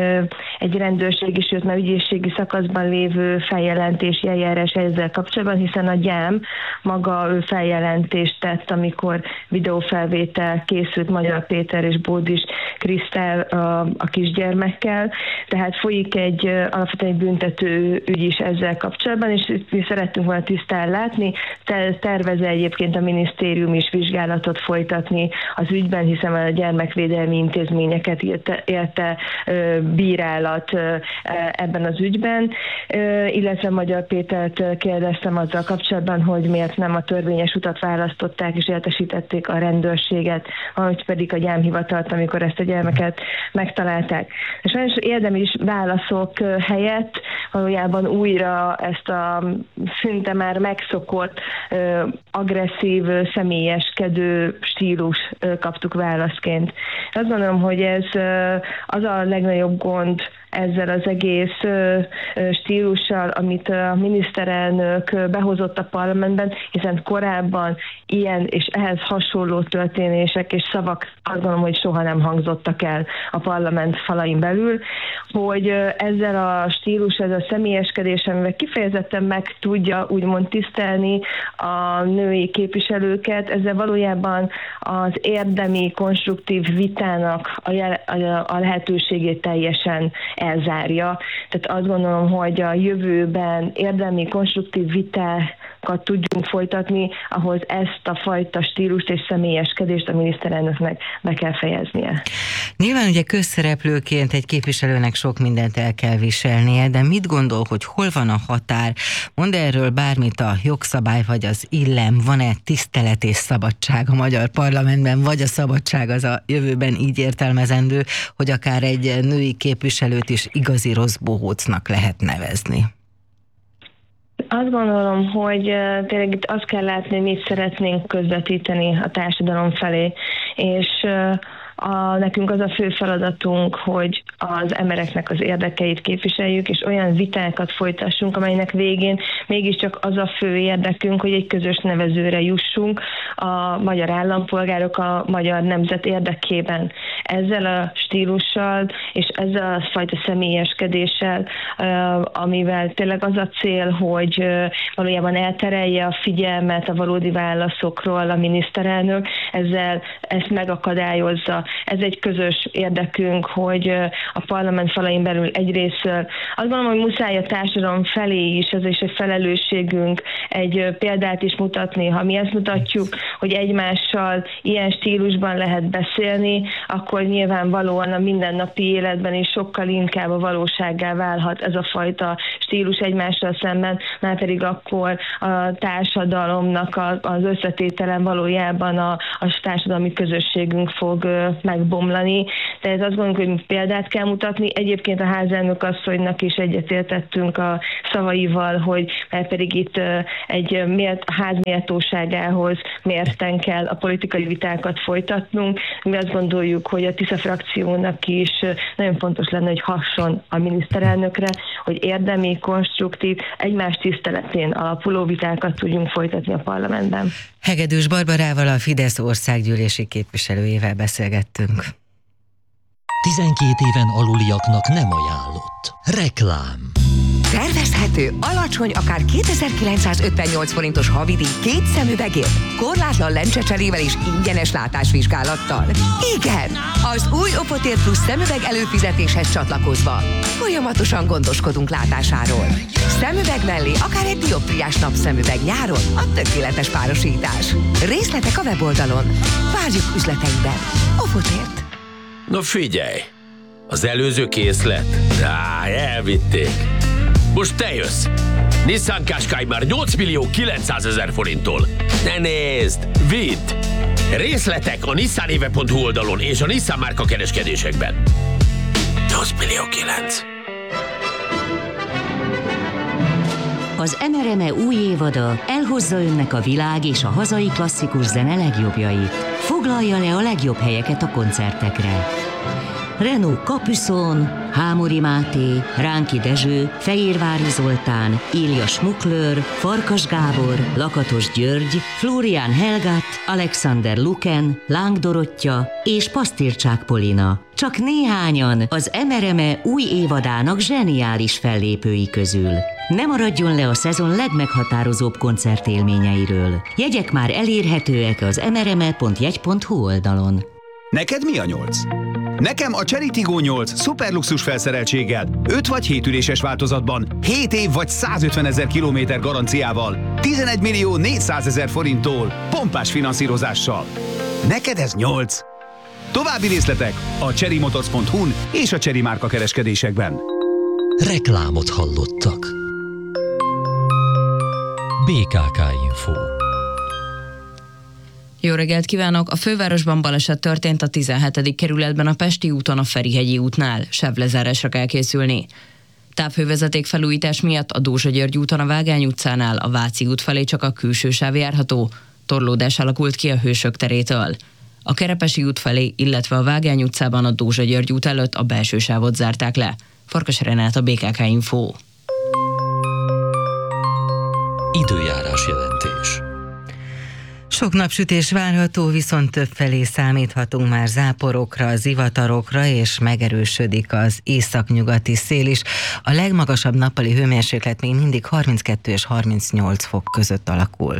egy rendőrségi, sőt már ügyészségi szakaszban lévő feljelentési eljárás ezzel kapcsolatban, hiszen a gyám maga ő feljelentést tett, amikor videófelvétel készült Magyar Péter és Bódis Krisztál a kisgyermekkel, tehát folyik alapvetően egy büntető ügy is ezzel kapcsolatban, és mi szerettünk volna tisztán látni, tervez egyébként a minisztérium is vizsgálatot folytatni az ügyben, hiszen a gyermekvédelmi intézményeket érte bírálat ebben az ügyben, illetve Magyar Pétert kérdeztem azzal kapcsolatban, hogy miért nem a törvényes utat választották és értesítették a rendőrséget, ahogy pedig a gyámhivatalt, amikor ezt a gyermeket megtalálták. És sajnos érdemi válaszok helyett valójában újra ezt a szinte már megszokott, agresszív, személyeskedő stílus kaptuk válaszként. Azt gondolom, hogy ez az a legnagyobb gond ezzel az egész stílussal, amit a miniszterelnök behozott a parlamentben, hiszen korábban ilyen és ehhez hasonló történések és szavak azt gondolom, hogy soha nem hangzottak el a parlament falain belül, hogy ezzel a stílus, ez a személyeskedés, amivel kifejezetten meg tudja úgymond tisztelni a női képviselőket, ezzel valójában az érdemi, konstruktív vitának a lehetőségét teljesen elzárja. Tehát azt gondolom, hogy a jövőben érdemi, konstruktív vitákat tudjunk folytatni, ahhoz ezt a fajta stílust és személyeskedést a miniszterelnöknek be kell fejeznie. Nyilván ugye közszereplőként egy képviselőnek sok mindent el kell viselnie, de mit gondol, hogy hol van a határ? Mond erről bármit a jogszabály vagy az illem? Van-e tisztelet és szabadság a magyar parlamentben, vagy a szabadság az a jövőben így értelmezendő, hogy akár egy női képviselőt is igazi rossz bohócnak lehet nevezni? Azt gondolom, hogy tényleg itt azt kell látni, hogy mit szeretnénk közvetíteni a társadalom felé, és Nekünk az a fő feladatunk, hogy az embereknek az érdekeit képviseljük, és olyan vitákat folytassunk, amelynek végén mégiscsak az a fő érdekünk, hogy egy közös nevezőre jussunk a magyar állampolgárok, a magyar nemzet érdekében. Ezzel a stílussal és ezzel a fajta személyeskedéssel, amivel tényleg az a cél, hogy valójában elterelje a figyelmet a valódi válaszokról a miniszterelnök, ezzel ezt megakadályozza. Ez egy közös érdekünk, hogy a parlament falain belül egyrészt azt gondolom, hogy muszáj a társadalom felé is, ez is egy felelősségünk egy példát is mutatni. Ha mi ezt mutatjuk, hogy egymással ilyen stílusban lehet beszélni, akkor nyilvánvalóan a mindennapi életben is sokkal inkább a valósággá válhat ez a fajta stílus egymással szemben, már pedig akkor a társadalomnak az összetételen valójában a társadalmi közösségünk fog megbomlani. Tehát azt gondoljuk, hogy példát kell mutatni. Egyébként a házelnök asszonynak is egyetértettünk a szavaival, hogy mert pedig itt a ház méltóságához mérten kell a politikai vitákat folytatnunk. Mi azt gondoljuk, hogy a Tisza frakciónak is nagyon fontos lenne, hogy hasson a miniszterelnökre, hogy érdemi, konstruktív, egymás tiszteletén alapuló vitákat tudjunk folytatni a parlamentben. Hegedűs Barbarával, a Fidesz országgyűlési képviselőjével beszélgettünk. 12 éven aluliaknak nem ajánlott. Reklám. Tervezhető, alacsony, akár 2958 forintos havidíj 2 szemüvegért, korlátlan lencsecserével és ingyenes látásvizsgálattal. Igen, az új Opotér Plus szemüveg előfizetéshez csatlakozva folyamatosan gondoskodunk látásáról. Szemüveg mellé akár egy dioptriás napszemüveg nyáron, a tökéletes párosítás. Részletek a weboldalon. Várjuk üzleteinkben. Opotért. No figyelj, az előző készlet? Elvitték. Most te jössz. Nissan Qashqai már 8.900.000 forinttól. Ne nézd, vidd! Részletek a nissanéve.hu oldalon és a Nissan márka kereskedésekben. 8.900.000. Az MRME új évada elhozza önnek a világ és a hazai klasszikus zene legjobbjait. Foglalja le a legjobb helyeket a koncertekre. Renault Capucon, Hámori Máté, Ránki Dezső, Fehérvári Zoltán, Ilja Schmuckler, Farkas Gábor, Lakatos György, Florian Helgat, Alexander Luken, Láng Dorottya és Pasztircsák Polina. Csak néhányan az MRME új évadának zseniális fellépői közül. Ne maradjon le a szezon legmeghatározóbb koncertélményeiről. Jegyek már elérhetőek az mrme.jegy.hu oldalon. Neked mi a 8? Nekem a Chery Tiggo 8 szuperluxus felszereltséggel, 5 vagy 7 üléses változatban, 7 év vagy 150.000 kilométer garanciával, 11.400.000 forinttól, pompás finanszírozással. Neked ez 8? További részletek a cherrymotors.hu-n és a Chery márka kereskedésekben. Reklámot hallottak. BKK Info. Jó reggelt kívánok! A fővárosban baleset történt a 17. kerületben a Pesti úton a Ferihegyi útnál. Sávlezárásra kell készülni. Távhővezeték felújítás miatt a Dózsa György úton a Vágány utcánál a Váci út felé csak a külső sáv járható. Torlódás alakult ki a Hősök terétől. A Kerepesi út felé, illetve a Vágány utcában a Dózsa György út előtt a belső sávot zárták le. Farkas Renát, a BKK Info. Időjárás jelentés. Sok napsütés várható, viszont többfelé számíthatunk már záporokra, zivatarokra, és megerősödik az északnyugati szél is. A legmagasabb nappali hőmérséklet még mindig 32 és 38 fok között alakul.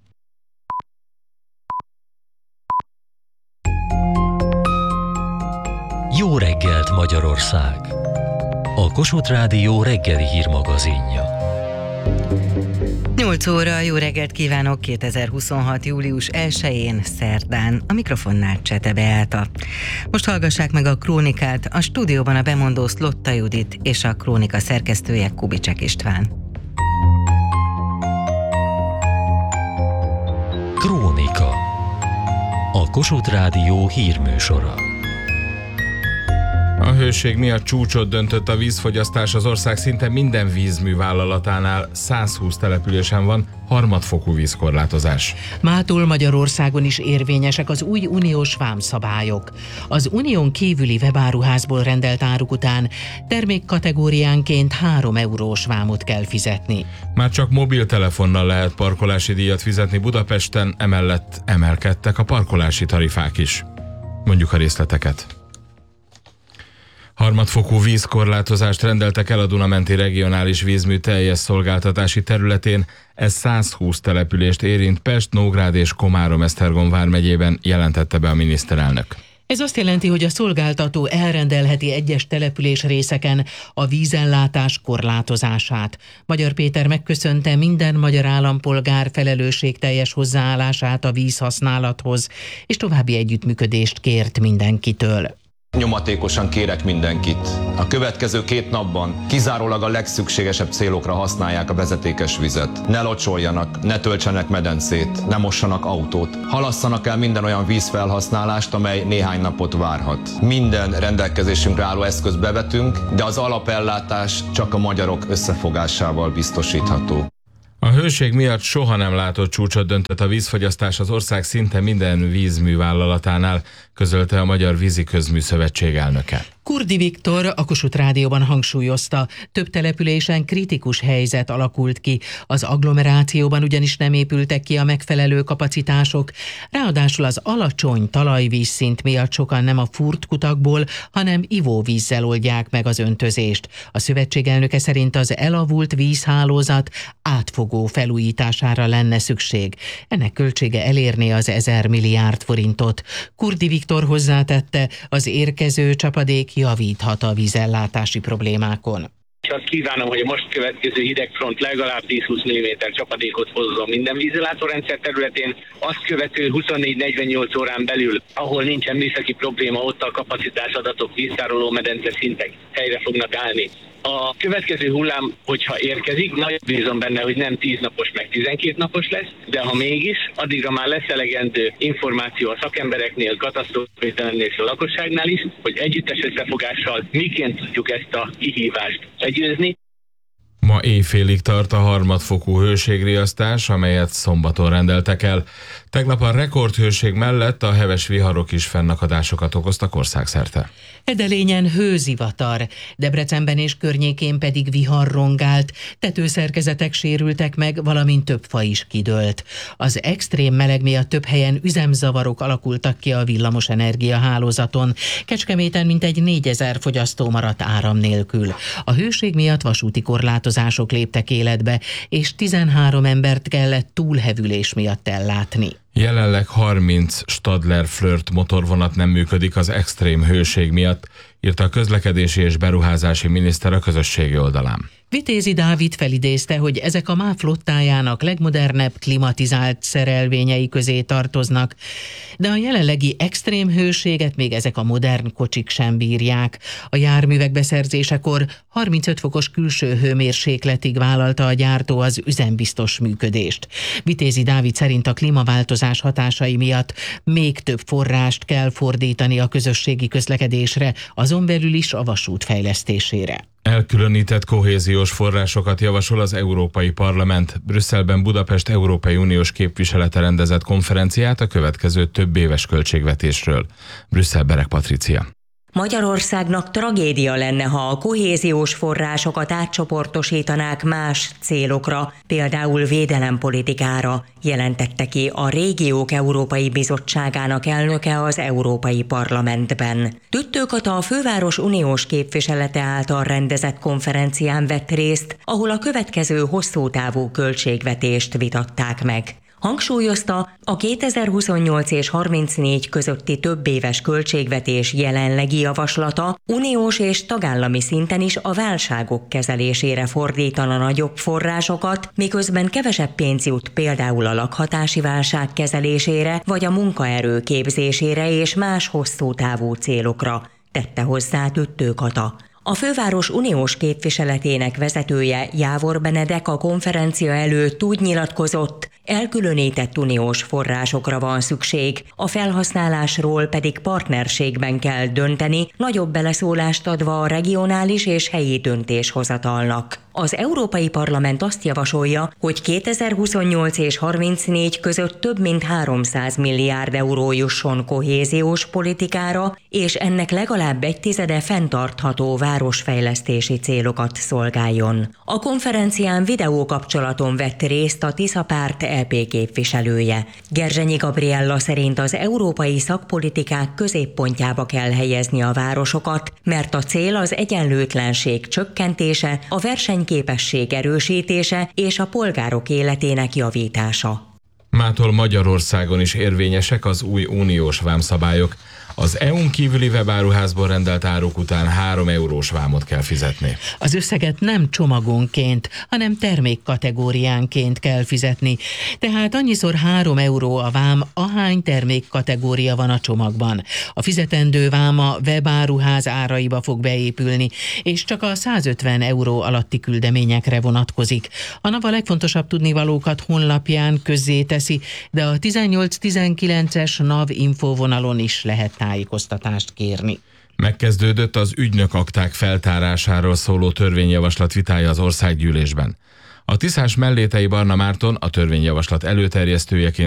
Jó reggelt, Magyarország! A Kossuth Rádió reggeli hírmagazinja. 8 óra, jó reggelt kívánok 2026. július 1-én, szerdán. A mikrofonnál Csete Beáta. Most hallgassák meg a krónikát, a stúdióban a bemondó Szlotta Judit és a krónika szerkesztője Kubicsek István. Krónika. A Kossuth Rádió hírműsora. A hőség miatt csúcsot döntött a vízfogyasztás az ország szinte minden vízmű vállalatánál. 120 településen van harmadfokú vízkorlátozás. Mától Magyarországon is érvényesek az új uniós vámszabályok. Az unión kívüli webáruházból rendelt áruk után termékkategóriánként 3 eurós vámot kell fizetni. Már csak mobiltelefonnal lehet parkolási díjat fizetni Budapesten, emellett emelkedtek a parkolási tarifák is. Mondjuk a részleteket. Harmadfokú vízkorlátozást rendeltek el a Duna-menti regionális vízmű teljes szolgáltatási területén. Ez 120 települést érint Pest, Nógrád és Komárom-Esztergom vármegyében, jelentette be a miniszterelnök. Ez azt jelenti, hogy a szolgáltató elrendelheti egyes település részeken a vízellátás korlátozását. Magyar Péter megköszönte minden magyar állampolgár felelősségteljes hozzáállását a vízhasználathoz, és további együttműködést kért mindenkitől. Nyomatékosan kérek mindenkit. A következő 2 napban kizárólag a legszükségesebb célokra használják a vezetékes vizet. Ne locsoljanak, ne töltsenek medencét, ne mossanak autót. Halasszanak el minden olyan vízfelhasználást, amely néhány napot várhat. Minden rendelkezésünkre álló eszközt bevetünk, de az alapellátás csak a magyarok összefogásával biztosítható. A hőség miatt soha nem látott csúcsot döntött a vízfogyasztás az ország szinte minden vízművállalatánál, közölte a Magyar Víziközmű Szövetség elnöke. Kurdi Viktor a Kossuth Rádióban hangsúlyozta, több településen kritikus helyzet alakult ki, az agglomerációban ugyanis nem épültek ki a megfelelő kapacitások, ráadásul az alacsony talajvízszint miatt sokan nem a furt kutakból, hanem ivóvízzel oldják meg az öntözést. A szövetség elnöke szerint az elavult vízhálózat átfogó felújítására lenne szükség. Ennek költsége elérné az 1000 milliárd forintot. Kurdi Viktor hozzátette, az érkező csapadék javíthat a vízellátási problémákon. És azt kívánom, hogy a most következő hidegfront legalább 10-20 mm csapadékot hozzon minden vízellátórendszer területén. Azt követő 24-48 órán belül, ahol nincsen műszaki probléma, ott a kapacitás adatok, víztároló medence szintek helyre fognak állni. A következő hullám, hogyha érkezik, nagyon bízom benne, hogy nem 10 napos, meg 12 napos lesz, de ha mégis, addigra már lesz elegendő információ a szakembereknél, katasztrófavédelemnél és a lakosságnál is, hogy együttes összefogással miként tudjuk ezt a kihívást legyőzni. Ma éjfélig tart a harmadfokú hőségriasztás, amelyet szombaton rendeltek el. Tegnap a rekordhőség mellett a heves viharok is fennakadásokat okoztak országszerte. Edelényen hőzivatar, Debrecenben és környékén pedig vihar rongált, tetőszerkezetek sérültek meg, valamint több fa is kidőlt. Az extrém meleg miatt több helyen üzemzavarok alakultak ki a villamosenergia hálózaton. Kecskeméten mintegy 4000 fogyasztó maradt áram nélkül. A hőség miatt vasúti korlátozások léptek életbe, és 13 embert kellett túlhevülés miatt ellátni. Jelenleg 30 Stadler Flirt motorvonat nem működik az extrém hőség miatt, írta a közlekedési és beruházási miniszter a közösségi oldalán. Vitézi Dávid felidézte, hogy ezek a MÁV flottájának legmodernebb klimatizált szerelvényei közé tartoznak, de a jelenlegi extrém hőséget még ezek a modern kocsik sem bírják. A járművek beszerzésekor 35 fokos külső hőmérsékletig vállalta a gyártó az üzembiztos működést. Vitézi Dávid szerint a klímaváltozás hatásai miatt még több forrást kell fordítani a közösségi közlekedésre, azon belül is a vasút fejlesztésére. Elkülönített kohéziós forrásokat javasol az Európai Parlament. Brüsszelben Budapest Európai Uniós képviselete rendezett konferenciát a következő több éves költségvetésről. Brüsszel, Berek Patricia. Magyarországnak tragédia lenne, ha a kohéziós forrásokat átcsoportosítanák más célokra, például védelempolitikára, jelentette ki a Régiók Európai Bizottságának elnöke az Európai Parlamentben. Tüttő Kata a főváros uniós képviselete által rendezett konferencián vett részt, ahol a következő hosszútávú költségvetést vitatták meg. Hangsúlyozta, a 2028 és 34 közötti többéves költségvetés jelenlegi javaslata uniós és tagállami szinten is a válságok kezelésére fordítana nagyobb forrásokat, miközben kevesebb pénz jut például a lakhatási válság kezelésére vagy a munkaerő képzésére és más hosszú távú célokra, tette hozzá Tüttő Kata. A főváros uniós képviseletének vezetője, Jávor Benedek a konferencia előtt úgy nyilatkozott, elkülönített uniós forrásokra van szükség, a felhasználásról pedig partnerségben kell dönteni, nagyobb beleszólást adva a regionális és helyi döntéshozatalnak. Az Európai Parlament azt javasolja, hogy 2028 és 34 között több mint 300 milliárd euró jusson kohéziós politikára, és ennek legalább 1/10 fenntartható városfejlesztési célokat szolgáljon. A konferencián videókapcsolaton vett részt a Tisza Párt EP képviselője. Gerzsenyi Gabriella szerint az európai szakpolitikák középpontjába kell helyezni a városokat, mert a cél az egyenlőtlenség csökkentése, a versenyképesség erősítése és a polgárok életének javítása. Mától Magyarországon is érvényesek az új uniós vámszabályok. Az EU-n kívüli webáruházból rendelt áruk után 3 eurós vámot kell fizetni. Az összeget nem csomagonként, hanem termékkategóriánként kell fizetni. Tehát annyiszor 3 euró a vám, ahány termékkategória van a csomagban. A fizetendő vám a webáruház áraiba fog beépülni, és csak a 150 euró alatti küldeményekre vonatkozik. A NAV a legfontosabb tudnivalókat honlapján közzéteszi, de a 18-19-es NAV infóvonalon is lehet tájékoztatást kérni. Megkezdődött az ügynök akták feltárásáról szóló törvényjavaslat vitája az országgyűlésben. A tiszás Mellétei Barna Márton, a törvényjavaslat előterjesztőjeként